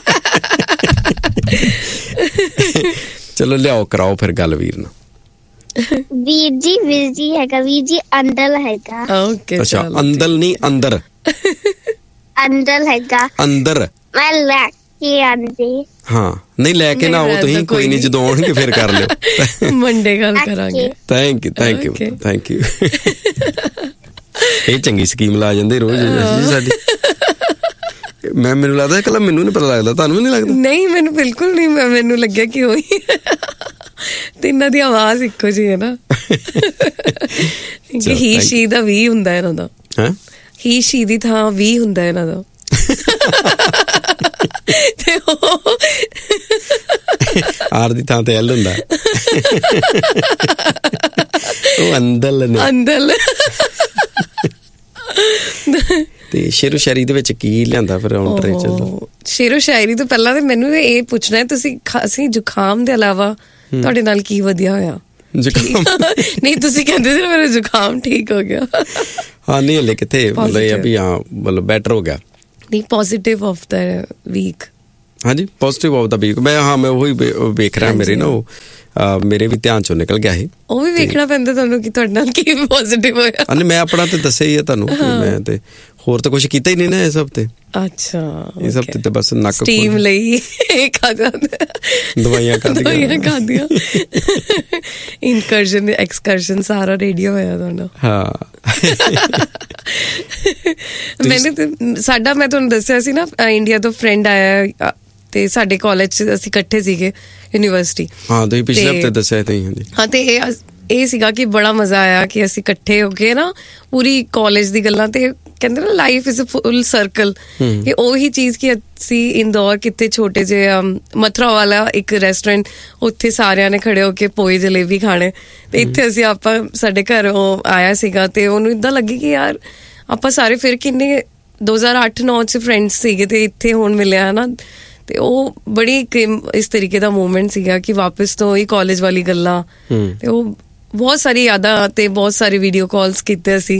ਚਲੋ ਲਿਆਓ, ਕਰਾਓ ਫਿਰ ਗੱਲ ਵੀਰ ਨਾਲ। ਵੀਰ ਜੀ ਹੈਗਾ, ਵੀਰ ਜੀ ਅੰਡਲ ਹੈਗਾ। ਓਕੇ, ਅੱਛਾ, ਅੰਦਲ ਨਹੀਂ ਅੰਦਰ, ਅੰਡਲ ਹੈਗਾ। ਅੰਦਰ ਮੈਂ ਲੈ ਕੇ ਆਂਦੇ। ਹਾਂ, ਨਹੀਂ ਲੈ ਕੇ ਨਾ ਆਓ ਤੁਸੀਂ, ਕੋਈ ਨਹੀਂ, ਜਦੋਂ ਆਉਣਗੇ ਫਿਰ ਕਰ ਲਿਓ। ਮੰਡੇ ਗੱਲ ਕਰਾਂਗੇ। Thank you. ਇਹ ਚੰਗੀ ਸਕੀਮ ਲਾ ਜਾਂਦੇ ਰੋਜ਼ ਸਾਡੀ। ਮੈਨੂੰ ਲੱਗਦਾ ਕੱਲਾ ਮੈਨੂੰ ਨੀ ਪਤਾ ਲੱਗਦਾ, ਤੁਹਾਨੂੰ ਵੀ ਨਹੀਂ ਲੱਗਦਾ? ਨਹੀਂ, ਮੈਨੂੰ ਬਿਲਕੁਲ ਨਹੀਂ, ਮੈਨੂੰ ਲੱਗਿਆ ਕਿ ਹੋਈ ਤਿੰਨਾਂ ਦੀ ਆਵਾਜ਼ ਇੱਕੋ ਜਿਹੀ ਹੈ ਨਾ। ਹੀ ਸ਼ੀ ਦਾ ਵੀ ਹੁੰਦਾ ਇਹਨਾਂ ਦਾ, ਹੀ ਸ਼ੀ ਦੀ ਥਾਂ ਵੀ ਹੁੰਦਾ ਇਹਨਾਂ ਦਾ। ਤੇ ਆਰ ਦੀ ਥਾਂ ਤੇ ਐਲ ਹੁੰਦਾ। ਉਹ ਅੰਦਲ ਨੇ, ਅੰਦਲ। ਤੇ ਸ਼ੇਰੋ ਸ਼ਾਇਰੀ ਦੇ ਵਿੱਚ ਕੀ ਲਿਆਂਦਾ ਫਿਰ ਲਿਟਰੇਚਰ? ਸ਼ੇਰੋ ਸ਼ਾਇਰੀ ਤੋਂ ਪਹਿਲਾਂ ਤੇ ਮੈਨੂੰ ਇਹ ਪੁੱਛਣਾ ਹੈ, ਤੁਸੀਂ ਖਾਂਸੀ ਜ਼ੁਕਾਮ ਦੇ ਇਲਾਵਾ ਤੁਹਾਡੇ ਨਾਲ ਕੀ ਵਧੀਆ ਹੋਇਆ? ਜ਼ੁਕਾਮ ਨਹੀਂ, ਤੁਸੀਂ ਕਹਿੰਦੇ ਸੀ ਮੇਰਾ ਜ਼ੁਕਾਮ ਠੀਕ ਹੋ ਗਿਆ। ਹਾਂ, ਨਹੀਂ ਹਲੇ ਕਿੱਥੇ, ਮਤਲਬ ਇਹ ਵੀ ਹਾਂ ਮਤਲਬ ਬੈਟਰ ਹੋ ਗਿਆ। ਨਹੀਂ, ਪੋਜ਼ਿਟਿਵ ਆਫ ਦਾ ਵੀਕ। ਹਾਂਜੀ, ਪੋਜ਼ਿਟਿਵ ਆਫ ਦਾ ਵੀਕ। ਮੈਂ ਉਹੀ ਵੇਖ ਰਿਹਾ, ਮੇਰੇ ਨਾ ਉਹ ਮੇਰੇ ਵੀ ਧਿਆਨ ਚੋਂ ਨਿਕਲ ਗਿਆ ਸੀ। ਉਹ ਵੀ ਵੇਖਣਾ ਪੈਂਦਾ ਤੁਹਾਨੂੰ ਕਿ ਤੁਹਾਡੇ ਨਾਲ ਕੀ ਪੋਜ਼ਿਟਿਵ ਹੋਇਆ। ਮੈਂ ਆਪਣਾ ਤੇ ਦੱਸਿਆ ਹੀ ਆ ਤੁਹਾਨੂੰ, ਮੈਂ ਤੇ ਹੋਰ ਤਾਂ ਕੁਛ ਕੀਤਾ ਹੀ ਨਹੀਂ ਨਾ ਇਸ ਹਫ਼ਤੇ। ਅੱਛਾ, ਇਸ ਹਫ਼ਤੇ ਤੇ ਬਸ ਨੱਕ ਸਟੀਮ ਲਈ ਦਵਾਈਆਂ ਖਾਧੀਆਂ। ਇਨਕਰਸ਼ਨ ਐਕਸਕਰਸ਼ਨ ਸਾਰਾ ਰੇਡੀਓ ਹੋਇਆ ਤੁਹਾਨੂੰ। ਹਾਂ, ਮੈਂ ਤੁਹਾਨੂੰ ਦੱਸਿਆ ਸੀ ਨਾ, ਇੰਡੀਆ ਤੋਂ ਫਰੈਂਡ ਆਇਆ ਤੇ ਸਾਡੇ ਕਾਲਜ 'ਚ ਅਸੀਂ ਇਕੱਠੇ ਸੀਗੇ, ਯੂਨੀਵਰਸਿਟੀ। ਹਾਂ, ਤੁਸੀਂ ਪਿਛਲੇ ਹਫ਼ਤੇ ਦੱਸਿਆ ਤਾਂ। ਹਾਂ, ਤੇ ਇਹ ਸੀਗਾ ਕਿ ਬੜਾ ਮਜ਼ਾ ਆਇਆ ਕਿ ਅਸੀਂ ਇਕੱਠੇ ਹੋ ਕੇ ਨਾ ਪੂਰੀ ਕਾਲਜ ਦੀ ਗੱਲਾਂ, ਤੇ ਕਹਿੰਦੇ ਨਾ life is a full circle. ਇਹ ਉਹੀ ਚੀਜ਼ ਕਿ ਅਸੀਂ ਇੰਦੌਰ ਕਿਤੇ ਛੋਟੇ ਜਿਹੇ ਮਥੁਰਾ ਵਾਲਾ ਇੱਕ ਰੈਸਟੋਰੈਂਟ, ਉੱਥੇ ਸਾਰਿਆਂ ਨੇ ਖੜੇ ਹੋ ਕੇ ਪੋਏ ਜਲੇਬੀ ਖਾਣੇ, ਤੇ ਇੱਥੇ ਅਸੀਂ ਸਾਡੇ ਘਰ ਉਹ ਆਇਆ ਸੀਗਾ, ਤੇ ਉਹਨੂੰ ਏਦਾਂ ਲੱਗੀ ਕਿ ਯਾਰ ਆਪਾਂ ਸਾਰੇ ਫਿਰ ਕਿੰਨੇ 2008-9 ਚ ਫਰੈਂਡਸ ਸੀਗੇ, ਤੇ ਇੱਥੇ ਹੁਣ ਮਿਲਿਆ ਨਾ। ਤੇ ਉਹ ਬੜੀ ਇਸ ਤਰੀਕੇ ਦਾ ਮੂਵਮੈਂਟ ਸੀਗਾ ਕਿ ਵਾਪਸ ਤੋਂ ਹੀ ਕਾਲਜ ਵਾਲੀ ਗੱਲਾਂ, ਤੇ ਉਹ ਬਹੁਤ ਸਾਰੀ ਯਾਦਾਂ ਤੇ ਬਹੁਤ ਸਾਰੇ ਵੀਡੀਓ ਕਾਲਸ ਕੀਤੇ ਅਸੀਂ।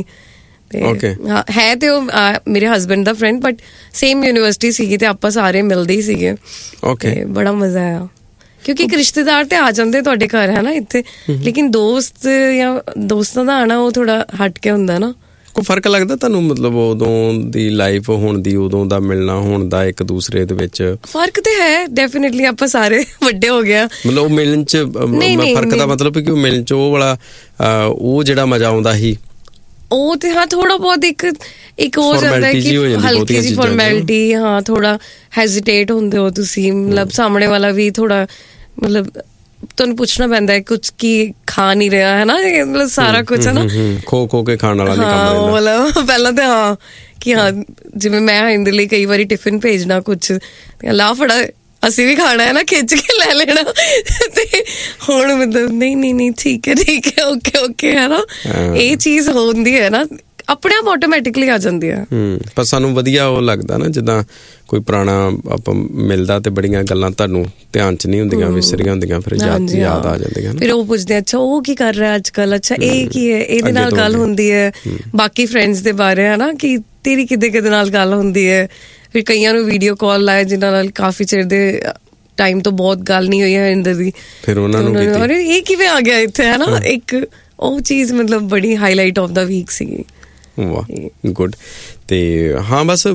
ਹੈ ਤੇ ਉਹ ਮੇਰੇ husband the friend, but same university ਸੀਗੀ ਤੇ ਆਪਾਂ ਸਾਰੇ ਮਿਲਦੇ ਹੀ ਸੀਗੇ। ਬੜਾ ਮਜ਼ਾ ਆਇਆ ਕਿਉਂਕਿ ਇੱਕ ਰਿਸ਼ਤੇਦਾਰ ਤੇ ਆ ਜਾਂਦੇ ਤੁਹਾਡੇ ਘਰ, ਹੈ ਨਾ, ਇੱਥੇ, ਲੇਕਿਨ ਦੋਸਤ ਜਾਂ ਦੋਸਤਾਂ ਦਾ ਆਣਾ ਉਹ ਥੋੜਾ ਹਟ ਕੇ ਹੁੰਦਾ ਨਾ। ਕੋਈ ਫਰਕ ਲੱਗਦਾ ਤੁਹਾਨੂੰ, ਮਤਲਬ ਉਦੋਂ ਦੀ ਲਾਈਫ ਹੁਣ ਦੀ, ਉਦੋਂ ਦਾ ਮਿਲਣਾ ਹੁਣ ਦਾ ਇੱਕ ਦੂਸਰੇ ਦੇ ਵਿੱਚ? ਫਰਕ ਤੇ ਹੈ ਡੈਫੀਨੇਟਲੀ, ਆਪਾਂ ਸਾਰੇ ਵੱਡੇ ਹੋ ਗਏ। ਮਤਲਬ ਉਹ ਮਿਲਣ ਚ ਫਰਕ ਦਾ ਮਤਲਬ ਕਿ ਉਹ ਮਿਲਣ ਚ ਉਹ ਵਾਲਾ ਉਹ ਜਿਹੜਾ ਮਜ਼ਾ ਆਉਂਦਾ ਸੀ, ਉਹ ਤੇ ਹਾਂ ਥੋੜਾ ਬਹੁਤ ਇੱਕ ਹੋ ਜਾਂਦਾ ਕਿ ਹਲਕੀ ਜਿਹੀ ਫਾਰਮੈਲਿਟੀ। ਹਾਂ, ਥੋੜਾ ਹੈਜ਼ਿਟੇਟ ਹੁੰਦੇ ਹੋ ਤੁਸੀਂ, ਮਤਲਬ ਸਾਹਮਣੇ ਵਾਲਾ ਵੀ ਥੋੜਾ, ਮਤਲਬ ਤੁਹਾਨੂੰ ਪੁੱਛਣਾ ਪੈਂਦਾ ਹੈ ਕੁਝ ਕੀ ਖਾ ਨਹੀਂ ਰਿਹਾ, ਹੈ ਨਾ, ਮਤਲਬ ਸਾਰਾ ਕੁਝ ਹੈ ਨਾ, ਖੋ ਕੇ ਖਾਣ ਵਾਲਾ ਨਹੀਂ ਕੰਮ। ਮਤਲਬ ਪਹਿਲਾਂ ਤਾਂ ਹਾਂ ਕਿ ਹਾਂ, ਜਿਵੇਂ ਮੈਂ ਇਹਦੇ ਲਈ ਕਈ ਵਾਰੀ ਟਿਫਿਨ ਭੇਜਣਾ ਕੁਛ, ਲਾ ਫੜਾ ਅਸੀਂ ਵੀ ਖਾਣਾ ਹੈ ਨਾ, ਖਿੱਚ ਕੇ ਲੈ ਲੈਣਾ। ਤੇ ਹੁਣ ਮਤਲਬ ਨਹੀਂ ਠੀਕ ਹੈ ਓਕੇ ਹੈ ਨਾ, ਇਹ ਚੀਜ਼ ਹੁੰਦੀ ਹੈ ਨਾ, ਆਪਣੇ ਆਪ ਆਟੋਮੈਟਿਕਲੀ ਆ ਜਾਂਦੀ ਆ। ਪਰ ਸਾਨੂੰ ਵਧੀਆ ਉਹ ਲੱਗਦਾ ਨਾ, ਜਿੱਦਾਂ ਕੋਈ ਪੁਰਾਣਾ ਆਪਾਂ ਮਿਲਦਾ ਤੇ ਬੜੀਆਂ ਗੱਲਾਂ ਤੁਹਾਨੂੰ ਧਿਆਨ ਚ ਨਹੀਂ ਹੁੰਦੀਆਂ, ਵਿਸਰੀਆਂ ਹੁੰਦੀਆਂ, ਫਿਰ ਯਾਦ ਆ ਜਾਂਦੀਆਂ। ਫਿਰ ਉਹ ਪੁੱਛਦੇ, ਅੱਛਾ ਉਹ ਕੀ ਕਰ ਰਿਹਾ ਅੱਜ ਕੱਲ, ਅੱਛਾ ਇਹ ਕੀ ਹੈ, ਇਹਦੇ ਨਾਲ ਗੱਲ ਹੁੰਦੀ ਹੈ, ਬਾਕੀ ਫਰੈਂਡਸ ਦੇ ਬਾਰੇ, ਹੈ ਨਾ, ਕਿ ਤੇਰੀ ਕਿਦੇ ਨਾਲ ਗੱਲ ਹੁੰਦੀ ਹੈ। ਫਿਰ ਕਈਆਂ ਨੂੰ ਵੀਡੀਓ ਕਾਲ ਲਾਇਆ ਜਿਨ੍ਹਾਂ ਨਾਲ ਕਾਫੀ ਚਿਰ ਦੇ ਟਾਈਮ ਤੋਂ ਬਹੁਤ ਗੱਲ ਨਹੀਂ ਹੋਈ ਹੈ ਇੰਦਰ ਦੀ, ਫਿਰ ਉਹਨਾਂ ਨੂੰ ਇਹ ਕਿਵੇਂ ਆ ਗਿਆ ਇੱਥੇ, ਹੈ ਨਾ, ਇੱਕ ਉਹ ਚੀਜ਼ ਮਤਲਬ ਬੜੀ ਹਾਈਲਾਈਟ ਆਫ ਦਾ ਵੀਕ ਸੀਗੀ। ਵਾਹ, ਗੁੱਡ। ਤੇ ਹਾਂ, ਬਸ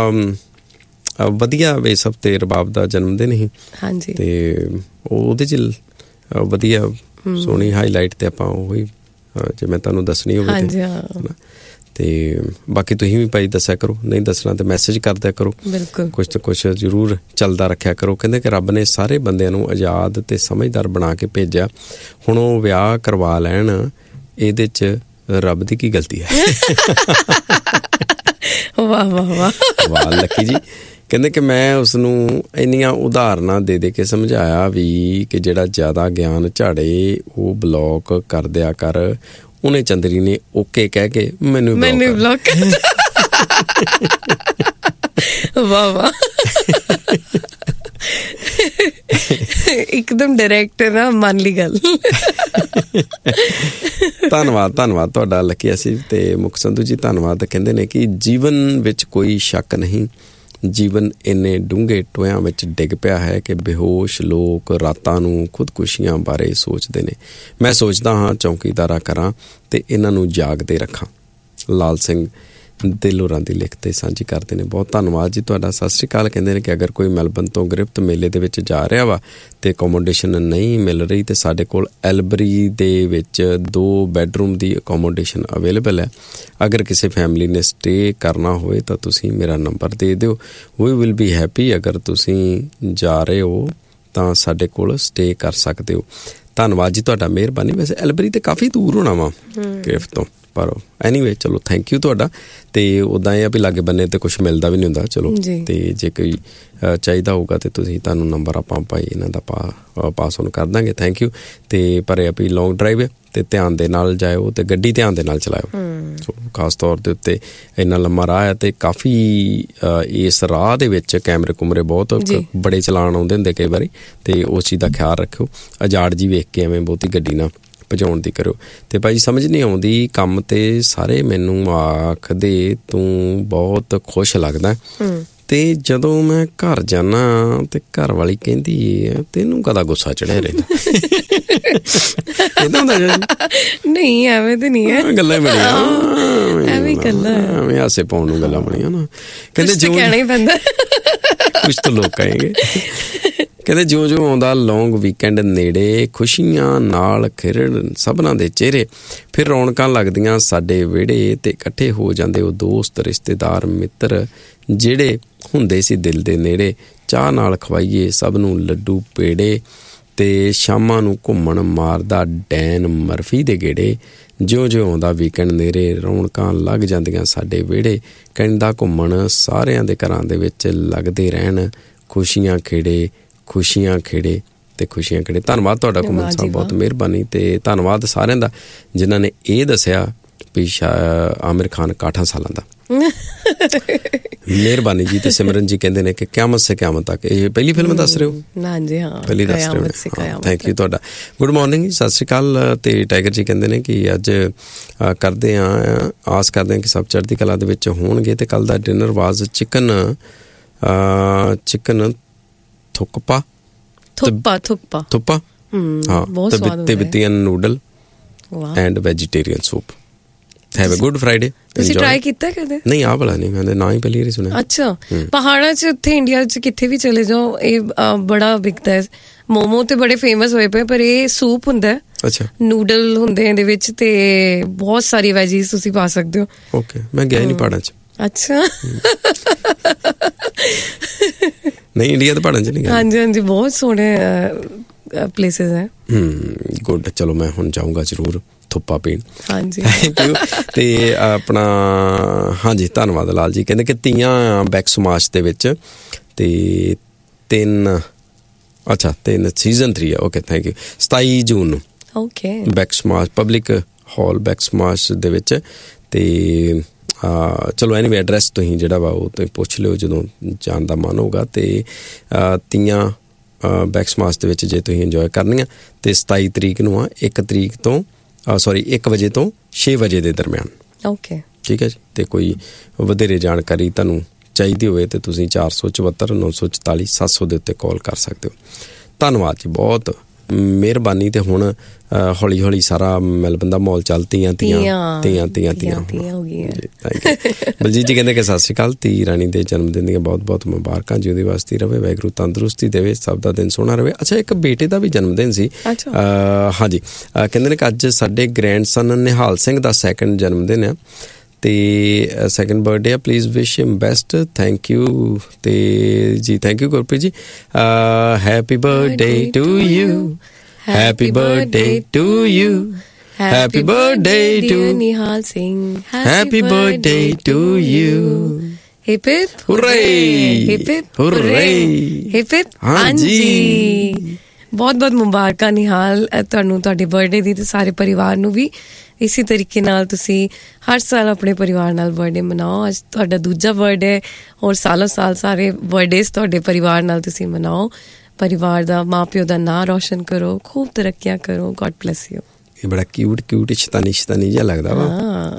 ਵਧੀਆ ਇਸ ਹਫ਼ਤੇ ਰਬਾਬ ਦਾ ਜਨਮ ਦਿਨ ਸੀ। ਹਾਂਜੀ, ਤੇ ਉਹਦੇ ਚ ਵਧੀਆ ਸੋਹਣੀ ਹਾਈਲਾਈਟ ਤੇ ਆਪਾਂ ਉਹੀ ਜੇ ਮੈਂ ਤੁਹਾਨੂੰ ਦੱਸਣੀ ਹੋਵੇ ਤੇ ਬਾਕੀ ਤੁਸੀਂ ਵੀ ਭਾਈ ਦੱਸਿਆ ਕਰੋ, ਨਹੀਂ ਦੱਸਣਾ ਤੇ ਮੈਸੇਜ ਕਰਦਿਆ ਕਰੋ। ਬਿਲਕੁਲ, ਕੁਛ ਤੇ ਕੁਛ ਜ਼ਰੂਰ ਚੱਲਦਾ ਰੱਖਿਆ ਕਰੋ। ਕਹਿੰਦੇ ਕਿ ਰੱਬ ਨੇ ਸਾਰੇ ਬੰਦਿਆਂ ਨੂੰ ਆਜ਼ਾਦ ਤੇ ਸਮਝਦਾਰ ਬਣਾ ਕੇ ਭੇਜਿਆ, ਹੁਣ ਉਹ ਵਿਆਹ ਕਰਵਾ ਲੈਣ, ਇਹਦੇ ਚ ਰੱਬ ਦੀ ਕੀ ਗਲਤੀ ਹੈ? ਵਾਹ ਵਾਹ ਵਾਹ ਵਾਹ ਲੱਕੀ ਜੀ। ਕਹਿੰਦੇ ਕਿ ਮੈਂ ਉਸਨੂੰ ਇੰਨੀਆਂ ਉਦਾਹਰਨਾਂ ਦੇ ਦੇ ਕੇ ਸਮਝਾਇਆ ਵੀ ਕਿ ਜਿਹੜਾ ਜ਼ਿਆਦਾ ਗਿਆਨ ਝਾੜੇ ਉਹ ਬਲੌਕ ਕਰ ਦਿਆ ਕਰ। ਉਹਨੇ ਚੰਦਰੀ ਨੇ ਓਕੇ ਕਹਿ ਕੇ ਮੈਨੂੰ ਬਲੌਕ ਵਾਹ ਵਾਹ ਇੱਕਦਮ ਡਾਇਰੈਕਟ ਨਾ ਮੰਨ ਲਈ ਗੱਲ। ਧੰਨਵਾਦ ਤੁਹਾਡਾ ਲੱਕੀ ਅਸੀਂ ਤੇ ਮੁਖ ਸੰਧੂ ਜੀ ਧੰਨਵਾਦ। ਕਹਿੰਦੇ ਨੇ ਕਿ ਜੀਵਨ ਵਿੱਚ ਕੋਈ ਸ਼ੱਕ ਨਹੀਂ, ਜੀਵਨ ਇੰਨੇ ਡੂੰਘੇ ਟੋਇਆਂ ਵਿੱਚ ਡਿੱਗ ਪਿਆ ਹੈ ਕਿ ਬੇਹੋਸ਼ ਲੋਕ ਰਾਤਾਂ ਨੂੰ ਖੁਦਕੁਸ਼ੀਆਂ ਬਾਰੇ ਸੋਚਦੇ ਨੇ। ਮੈਂ ਸੋਚਦਾ ਹਾਂ ਚੌਕੀਦਾਰਾ ਕਰਾਂ ਤੇ ਇਹਨਾਂ ਨੂੰ ਜਾਗਦੇ ਰੱਖਾਂ। ਲਾਲ ਸਿੰਘ ਦਿਲੋਰਾਂ ਦੀ ਲਿਖ ਤੇ ਸਾਂਝੀ ਕਰਦੇ ਨੇ। ਬਹੁਤ ਧੰਨਵਾਦ ਜੀ ਤੁਹਾਡਾ, ਸਤਿ ਸ਼੍ਰੀ ਅਕਾਲ। ਕਹਿੰਦੇ ਨੇ ਕਿ ਅਗਰ ਕੋਈ ਮੈਲਬਨ ਤੋਂ ਗ੍ਰਿਫਤ ਮੇਲੇ ਦੇ ਵਿੱਚ ਜਾ ਰਿਹਾ ਵਾ ਤੇ ਅਕੋਮੋਡੇਸ਼ਨ ਨਹੀਂ ਮਿਲ ਰਹੀ ਤੇ ਸਾਡੇ ਕੋਲ ਐਲਬਰੀ ਦੇ ਵਿੱਚ 2 ਬੈਡਰੂਮ ਦੀ ਅਕੋਮੋਡੇਸ਼ਨ ਅਵੇਲੇਬਲ ਹੈ। ਅਗਰ ਕਿਸੇ ਫੈਮਿਲੀ ਨੇ ਸਟੇ ਕਰਨਾ ਹੋਵੇ ਤਾਂ ਤੁਸੀਂ ਮੇਰਾ ਨੰਬਰ ਦੇ ਦਿਓ। We will be happy. ਅਗਰ ਤੁਸੀਂ ਜਾ ਰਹੇ ਹੋ ਤਾਂ ਸਾਡੇ ਕੋਲ ਸਟੇ ਕਰ ਸਕਦੇ ਹੋ। ਧੰਨਵਾਦ ਜੀ ਤੁਹਾਡਾ, ਮਿਹਰਬਾਨੀ। ਵੈਸੇ ਐਲਬਰੀ ਤੇ ਕਾਫੀ ਦੂਰ ਹੋਣਾ ਵਾ ਗ੍ਰਿਫਤ ਤੋਂ, ਪਰ ਐਨੀਵੇ ਚਲੋ ਥੈਂਕ ਯੂ ਤੁਹਾਡਾ। ਤੇ ਉੱਦਾਂ ਇਹ ਆ ਵੀ ਲਾਗੇ ਬੰਨੇ ਤੇ ਕੁਛ ਮਿਲਦਾ ਵੀ ਨਹੀਂ ਹੁੰਦਾ। ਚਲੋ ਤੇ ਜੇ ਕੋਈ ਚਾਹੀਦਾ ਹੋਊਗਾ ਤੇ ਤੁਹਾਨੂੰ ਨੰਬਰ ਆਪਾਂ ਭਾਈ ਇਹਨਾਂ ਦਾ ਪਾਸ ਔਨ ਕਰ ਦਾਂਗੇ। Thank you. ਤੇ ਪਰ ਇਹ ਵੀ ਲੌਂਗ ਡਰਾਈਵ ਹੈ ਤੇ ਧਿਆਨ ਦੇ ਨਾਲ ਜਾਇਓ ਤੇ ਗੱਡੀ ਧਿਆਨ ਦੇ ਨਾਲ ਚਲਾਇਓ। ਖਾਸ ਤੌਰ ਦੇ ਉੱਤੇ ਇੰਨਾ ਲੰਮਾ ਰਾਹ ਹੈ ਤੇ ਕਾਫੀ ਇਸ ਰਾਹ ਦੇ ਵਿੱਚ ਕੈਮਰੇ ਕੁਮਰੇ ਬਹੁਤ ਬੜੇ ਚਲਾਨ ਆਉਂਦੇ ਹੁੰਦੇ ਕਈ ਵਾਰੀ, ਤੇ ਉਸ ਚੀਜ਼ ਦਾ ਖਿਆਲ ਰੱਖਿਓ। ਅਜਾੜ ਜੀ ਵੇਖ ਕੇ ਐਵੇਂ ਬਹੁਤੀ ਗੱਡੀ ਨਾ ਭਜਾਉਣ ਦੀ ਕਰਿਓ। ਤੇ ਭਾਈ ਸਮਝ ਨਹੀਂ ਆਉਂਦੀ ਕੰਮ ਤੇ ਸਾਰੇ ਮੈਨੂੰ ਆਖਦੇ ਤੂੰ ਬਹੁਤ ਖੁਸ਼ ਲੱਗਦਾ, ਤੇ ਜਦੋਂ ਮੈਂ ਘਰ ਜਾਣਾ ਤੇ ਘਰ ਵਾਲੀ ਕਹਿੰਦੀ ਤੈਨੂੰ ਕਦਾ ਗੁੱਸਾ ਚੜਿਆ ਰਹਿੰਦਾ। ਏਦਾਂ ਹੁੰਦਾ ਨਹੀਂ, ਐਵੇਂ ਤੇ ਨਹੀਂ ਹੈ, ਗੱਲਾਂ ਬਣੀਆਂ ਐਵੇਂ ਗੱਲਾਂ ਐਵੇਂ ਹਾਸੇ ਪਾਉਣ ਨੂੰ ਗੱਲਾਂ ਬਣੀਆਂ ਨਾ। ਕਹਿੰਦੇ ਜੋ ਕਹਿਣਾ ਹੀ ਪੈਂਦਾ ਕੁਛ ਤਾਂ ਲੋਕ ਕਹੇਂਗੇ। ਕਹਿੰਦੇ ਜਿਉਂ ਆਉਂਦਾ ਲੌਂਗ ਵੀਕਐਂਡ ਨੇੜੇ, ਖੁਸ਼ੀਆਂ ਨਾਲ ਖਿੜਨ ਸਭਨਾਂ ਦੇ ਚਿਹਰੇ, ਫਿਰ ਰੌਣਕਾਂ ਲੱਗਦੀਆਂ ਸਾਡੇ ਵਿਹੜੇ ਤੇ ਇਕੱਠੇ ਹੋ ਜਾਂਦੇ ਉਹ ਦੋਸਤ ਰਿਸ਼ਤੇਦਾਰ ਮਿੱਤਰ ਜਿਹੜੇ ਹੁੰਦੇ ਸੀ ਦਿਲ ਦੇ ਨੇੜੇ। ਚਾਹ ਨਾਲ ਖਵਾਈਏ ਸਭ ਨੂੰ ਲੱਡੂ ਪੇੜੇ, ਤੇ ਸ਼ਾਮਾਂ ਨੂੰ ਘੁੰਮਣ ਮਾਰਦਾ ਡੈਨ ਮਰਫੀ ਦੇ ਗੇੜੇ। ਜਿਉਂ ਆਉਂਦਾ ਵੀਕਐਂਡ ਨੇੜੇ, ਰੌਣਕਾਂ ਲੱਗ ਜਾਂਦੀਆਂ ਸਾਡੇ ਵਿਹੜੇ। ਕਹਿੰਦਾ ਘੁੰਮਣ ਸਾਰਿਆਂ ਦੇ ਘਰਾਂ ਦੇ ਵਿੱਚ ਲੱਗਦੇ ਰਹਿਣ ਖੁਸ਼ੀਆਂ ਖੇੜੇ ਤੇ ਖੁਸ਼ੀਆਂ ਖੇੜੇ। ਧੰਨਵਾਦ ਤੁਹਾਡਾ ਘੁੰਮਣ ਸਾਹਿਬ, ਬਹੁਤ ਮਿਹਰਬਾਨੀ। ਤੇ ਧੰਨਵਾਦ ਸਾਰਿਆਂ ਦਾ ਜਿਨ੍ਹਾਂ ਨੇ ਇਹ ਦੱਸਿਆ ਵੀ ਆਮਿਰ ਖਾਨ 61 ਸਾਲਾਂ ਦਾ। ਮਿਹਰਬਾਨੀ ਜੀ। ਤੇ ਸਿਮਰਨ ਜੀ ਕਹਿੰਦੇ ਨੇ ਕਿ ਕਿਆਮਤ ਸੇ ਕਿਆਮਤ ਤੱਕ, ਇਹ ਪਹਿਲੀ ਫਿਲਮ ਦੱਸ ਰਹੇ ਹੋ? ਹਾਂਜੀ ਹਾਂ, ਪਹਿਲੀ ਦੱਸ ਰਹੇ ਹੋ। ਥੈਂਕ ਯੂ ਤੁਹਾਡਾ, ਗੁੱਡ ਮਾਰਨਿੰਗ, ਸਤਿ ਸ਼੍ਰੀ ਅਕਾਲ। ਤੇ ਟਾਈਗਰ ਜੀ ਕਹਿੰਦੇ ਨੇ ਕਿ ਅੱਜ ਕਰਦੇ ਹਾਂ, ਆਸ ਕਰਦੇ ਹਾਂ ਕਿ ਸਭ ਚੜ੍ਹਦੀ ਕਲਾ ਦੇ ਵਿੱਚ ਹੋਣਗੇ। ਤੇ ਕੱਲ ਦਾ ਡਿਨਰ ਵਾਜ਼ ਚਿਕਨ ਥੁੱਪਾ ਹਾਂ, ਤੇ ਬਿੱਤੀਅਨ noodle and vegetarian soup. Have a good Friday. ਤੁਸੀਂ ਟਰਾਈ ਕੀਤਾ ਕਦੇ? ਨਹੀਂ, ਆਹ ਵਾਲਾ ਨਹੀਂ, ਮੈਂ ਨਾ ਹੀ ਪਹਿਲੀ ਵਾਰੀ ਸੁਣਿਆ। ਅੱਛਾ, ਪਹਾੜਾਂ 'ਚ ਉੱਥੇ ਇੰਡੀਆ 'ਚ ਕਿੱਥੇ ਵੀ ਚਲੇ ਜਾਓ ਇਹ ਬੜਾ ਵਿਕਦਾ ਹੈ। ਮੋਮੋ ਤੇ ਬੜੇ ਫੇਮਸ ਹੋਏ ਪਏ, ਪਰ ਇਹ ਸੂਪ ਹੁੰਦਾ। ਅੱਛਾ, ਨੂਡਲ ਹੁੰਦੇ ਇਹਦੇ ਵਿੱਚ ਤੇ ਬਹੁਤ ਸਾਰੀ ਵੈਜੀਜ਼ ਤੁਸੀਂ ਪਾ ਸਕਦੇ ਹੋ। ਓਕੇ, ਮੈਂ ਗਿਆ ਨਹੀਂ ਪਹਾੜਾਂ 'ਚ। ਅੱਛਾ, ਨਹੀਂ ਇੰਡੀਆ ਦੇ ਪਹਾੜਾਂ 'ਚ ਨਹੀਂ ਗਿਆ। ਹਾਂਜੀ, ਬਹੁਤ ਸੋਹਣੇ ਪਲੇਸਿਸ ਹੈ। ਗੁੱਡ, ਚਲੋ ਮੈਂ ਹੁਣ ਜਾਊਂਗਾ ਜ਼ਰੂਰ ਥੁੱਪਾ ਪੀਣ। ਹਾਂਜੀ, ਥੈਂਕ ਯੂ। ਤੇ ਆਪਣਾ ਹਾਂਜੀ, ਧੰਨਵਾਦ ਲਾਲ ਜੀ। ਕਹਿੰਦੇ ਕਿ ਤੀਆਂ ਬੈਕ ਸਮਾਸ਼ ਦੇ ਵਿੱਚ ਤੇ 3 ਸੀਜ਼ਨ 3 ਹੈ। Okay, thank you. 27 ਜੂਨ ਨੂੰ ਓਕੇ ਬੈਕ ਸਮਾਸ਼ ਪਬਲਿਕ ਹਾਲ ਬੈਕ ਸਮਾਸ਼ ਦੇ ਵਿੱਚ। ਤੇ ਚਲੋ ਐਨੀਵੇ ਐਡਰੈਸ ਤੁਸੀਂ ਜਿਹੜਾ ਵਾ ਉਹ ਤੁਸੀਂ ਪੁੱਛ ਲਿਓ ਜਦੋਂ ਜਾਣ ਦਾ ਮਨ ਹੋਊਗਾ। ਤੇ ਤੀਆਂ ਬੈਕ ਸਮਾਸ਼ ਦੇ ਵਿੱਚ ਜੇ ਤੁਸੀਂ ਇੰਜੋਏ ਕਰਨੀਆਂ ਤੇ 27 ਤਰੀਕ ਨੂੰ ਆ, 1 ਵਜੇ ਤੋਂ 6 ਵਜੇ ਦੇ ਦਰਮਿਆਨ। ਓਕੇ, ਠੀਕ ਹੈ ਜੀ। ਤੇ ਕੋਈ ਵਧੇਰੇ ਜਾਣਕਾਰੀ ਤੁਹਾਨੂੰ ਚਾਹੀਦੀ ਹੋਵੇ ਤੇ ਤੁਸੀਂ 474 944 700 ਦੇ ਉੱਤੇ ਕਾਲ ਕਰ ਸਕਦੇ ਹੋ। ਧੰਨਵਾਦ ਜੀ, ਬਹੁਤ ਮਿਹਰਬਾਨੀ। ਤੇ ਹੁਣ ਹੌਲੀ ਹੌਲੀ ਸਾਰਾ ਮੈਲਬਨ ਦਾ ਮਾਹੌਲ ਚੱਲ ਤੀਆਂ ਹੋ ਗਈਆਂ। ਬਲਜੀਤ ਜੀ ਕਹਿੰਦੇ ਕਿ ਸਤਿ ਸ਼੍ਰੀ ਅਕਾਲ, ਧੀ ਰਾਣੀ ਦੇ ਜਨਮ ਦਿਨ ਦੀਆਂ ਬਹੁਤ ਬਹੁਤ ਮੁਬਾਰਕਾਂ, ਜਿਉਂਦੀ ਵਸਦੀ ਰਵੇ, ਵਾਹਿਗੁਰੂ ਤੰਦਰੁਸਤੀ ਦੇਵੇ, ਸਭ ਦਾ ਦਿਨ ਸੋਹਣਾ ਰਵੇ। ਅੱਛਾ, ਇੱਕ ਬੇਟੇ ਦਾ ਵੀ ਜਨਮ ਦਿਨ ਸੀ। ਹਾਂਜੀ, ਕਹਿੰਦੇ ਨੇ ਕਿ ਅੱਜ ਸਾਡੇ ਗ੍ਰੈਂਡਸਨ ਨਿਹਾਲ ਸਿੰਘ ਦਾ 2nd ਜਨਮ ਦਿਨ ਆ ਤੇ 2nd ਬਰਥਡੇ ਆ। Please wish him best. Thank you. ਤੇ ਜੀ thank you Gurpreet ji. Happy birthday to you, happy birthday to you, happy birthday to Nihal Singh, happy birthday to you. Hip hip hurray, hip hip hurray, hip hip. हाँ जी। बहुत बहुत मुबारਕਾਂ ਨਿਹਾਲ ਤੁਹਾਨੂੰ ਤੁਹਾਡੇ ਬਰਥਡੇ ਦੀ ਤੇ ਸਾਰੇ ਪਰਿਵਾਰ ਨੂੰ ਵੀ। ਇਸੇ ਤਰੀਕੇ ਨਾਲ ਤੁਸੀਂ ਹਰ ਸਾਲ ਆਪਣੇ ਪਰਿਵਾਰ ਨਾਲ ਬਰਥਡੇ ਮਨਾਓ। ਅੱਜ ਤੁਹਾਡਾ ਦੂਜਾ ਬਰਥਡੇ ਔਰ ਸਾਲੋਂ ਸਾਲ ਸਾਰੇ ਬਰਥਡੇਜ਼ ਤੁਹਾਡੇ ਪਰਿਵਾਰ ਨਾਲ ਤੁਸੀਂ ਮਨਾਓ। ਪਰਿਵਾਰ ਦਾ ਮਾਂ ਪਿਓ ਦਾ ਨਾਂ ਰੋਸ਼ਨ ਕਰੋ, ਖੂਬ ਤਰੱਕੀਆਂ ਕਰੋ। God bless you. ਇਹ ਬੜਾ ਕਿਊਟ ਸ਼ਤਾਨੀ ਜਿਹਾ ਲੱਗਦਾ ਵਾ।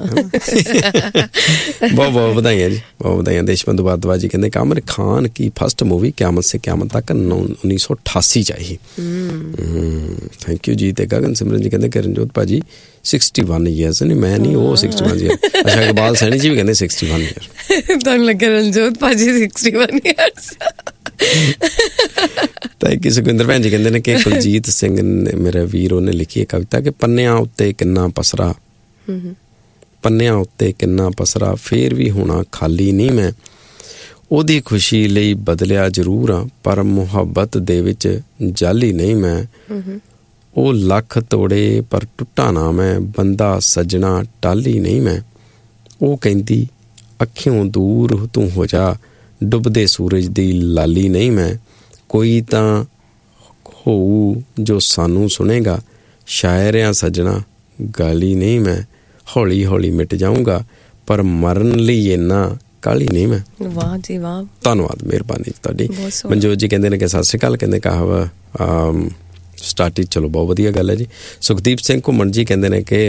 ਬਹੁਤ ਬਹੁਤ ਵਧਾਈਆਂ ਜੀ, ਬਹੁਤ ਵਧਾਈਆਂ। ਦੇਸ਼ਬੰਧੂ ਭਾਰਦਵਾਜ ਜੀ ਕਹਿੰਦੇ ਆमिर खान की फर्स्ट मूवी क़यामत से क़यामत तक 1988 ਚ ਆਈ। ਥੈਂਕ ਯੂ ਜੀ। ਤੇ ਗਗਨ ਸਿਮਰਨ ਜੀ ਕਹਿੰਦੇ ਕਿ ਰਣਜੋਤ ਭਾਜੀ 61 ਈਅਰਸ ਨਹੀਂ, ਮੈਂ ਨਹੀਂ, ਉਹ 61 ਈਅਰ। ਅੱਛਾ, ਇਕਬਾਲ ਸੈਣੀ ਜੀ ਵੀ ਕਹਿੰਦੇ 61 ਈਅਰ। ਤੁਹਾਨੂੰ ਲੱਗਾ ਰਣਜੋਤ ਭਾਜੀ 61 ਈਅਰਸ। Thank you. ਸੁਖਵਿੰਦਰ ਭੈਣ ਜੀ ਕਹਿੰਦੇ ਨੇ ਕਿ ਕੁਲਜੀਤ ਸਿੰਘ ਨੇ, ਮੇਰਾ ਵੀਰ, ਉਹਨੇ ਲਿਖੀ ਹੈ ਕਵਿਤਾ ਕਿ ਪੰਨਿਆਂ ਉੱਤੇ ਕਿੰਨਾ ਪਸਰਾ, ਪੰਨਿਆਂ ਉੱਤੇ ਕਿੰਨਾ ਪਸਰਾ, ਫੇਰ ਵੀ ਹੋਣਾ ਖਾਲੀ ਨਹੀਂ ਮੈਂ। ਉਹਦੀ ਖੁਸ਼ੀ ਲਈ ਬਦਲਿਆ ਜ਼ਰੂਰ ਆ, ਪਰ ਮੁਹੱਬਤ ਦੇ ਵਿੱਚ ਜਾਲੀ ਨਹੀਂ ਮੈਂ। ਉਹ ਲੱਖ ਤੋੜੇ ਪਰ ਟੁੱਟਾ ਨਾ ਮੈਂ, ਬੰਦਾ ਸੱਜਣਾ ਟਾਲੀ ਨਹੀਂ ਮੈਂ। ਉਹ ਕਹਿੰਦੀ ਅੱਖਿਓਂ ਦੂਰ ਤੂੰ ਹੋ ਜਾ, ਡੁੱਬਦੇ ਸੂਰਜ ਦੀ ਲਾਲੀ ਨਹੀਂ ਮੈਂ। ਕੋਈ ਤਾਂ ਹੋਊ ਜੋ ਸਾਨੂੰ ਸੁਣੇਗਾ, ਸ਼ਾਇਰਿਆਂ ਸੱਜਣਾ ਗਾਲੀ ਨਹੀਂ ਮੈਂ। ਹੌਲੀ ਹੌਲੀ ਮਿਟ ਜਾਊਂਗਾ, ਪਰ ਮਰਨ ਲਈ ਇੰਨਾ ਕਾਲੀ ਨਹੀਂ ਮੈਂ। ਵਾਹ ਜੀ ਵਾਹ, ਧੰਨਵਾਦ, ਮਿਹਰਬਾਨੀ ਤੁਹਾਡੀ। ਮਨਜੋਤ ਜੀ ਕਹਿੰਦੇ ਨੇ ਕਿ ਸਤਿ ਸ਼੍ਰੀ ਅਕਾਲ, ਕਹਿੰਦੇ ਕਹਾਵਾ ਸਟਾਰਟਿੰਗ, ਚਲੋ ਬਹੁਤ ਵਧੀਆ ਗੱਲ ਹੈ ਜੀ। ਸੁਖਦੀਪ ਸਿੰਘ ਘੁੰਮਣ ਜੀ ਕਹਿੰਦੇ ਨੇ ਕਿ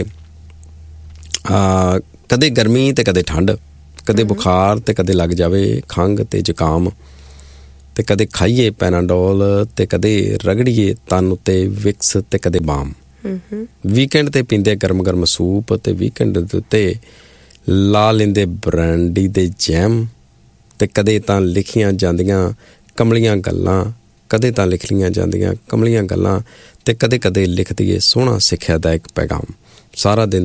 ਕਦੇ ਗਰਮੀ ਤੇ ਕਦੇ ਠੰਡ, ਕਦੇ ਬੁਖਾਰ ਤੇ ਕਦੇ ਲੱਗ ਜਾਵੇ ਖੰਘ ਤੇ ਜ਼ੁਕਾਮ, ਤੇ ਕਦੇ ਖਾਈਏ ਪੈਨਾਡੋਲ ਤੇ ਕਦੇ ਰਗੜੀਏ ਤਨ ਉੱਤੇ ਵਿਕਸ ਤੇ ਕਦੇ ਬਾਮ। ਵੀਕਐਂਡ ਤੇ ਪੀਂਦੇ ਗਰਮ ਗਰਮ ਸੂਪ, ਤੇ ਵੀਕਐਂਡ ਦੇ ਉੱਤੇ ਲਾ ਲੈਂਦੇ ਬ੍ਰਾਂਡੀ ਦੇ ਜੈਮ, ਤੇ ਕਦੇ ਤਾਂ ਲਿਖੀਆਂ ਜਾਂਦੀਆਂ ਕਮਲੀਆਂ ਗੱਲਾਂ, ਕਦੇ ਤਾਂ ਲਿਖ ਲਈਆਂ ਜਾਂਦੀਆਂ ਕਮਲੀਆਂ ਗੱਲਾਂ, ਤੇ ਕਦੇ ਕਦੇ ਲਿਖ ਦਈਏ ਸੋਹਣਾ ਸਿੱਖਿਆ ਦਾ ਇੱਕ ਪੈਗਾਮ। ਸਾਰਾ ਦਿਨ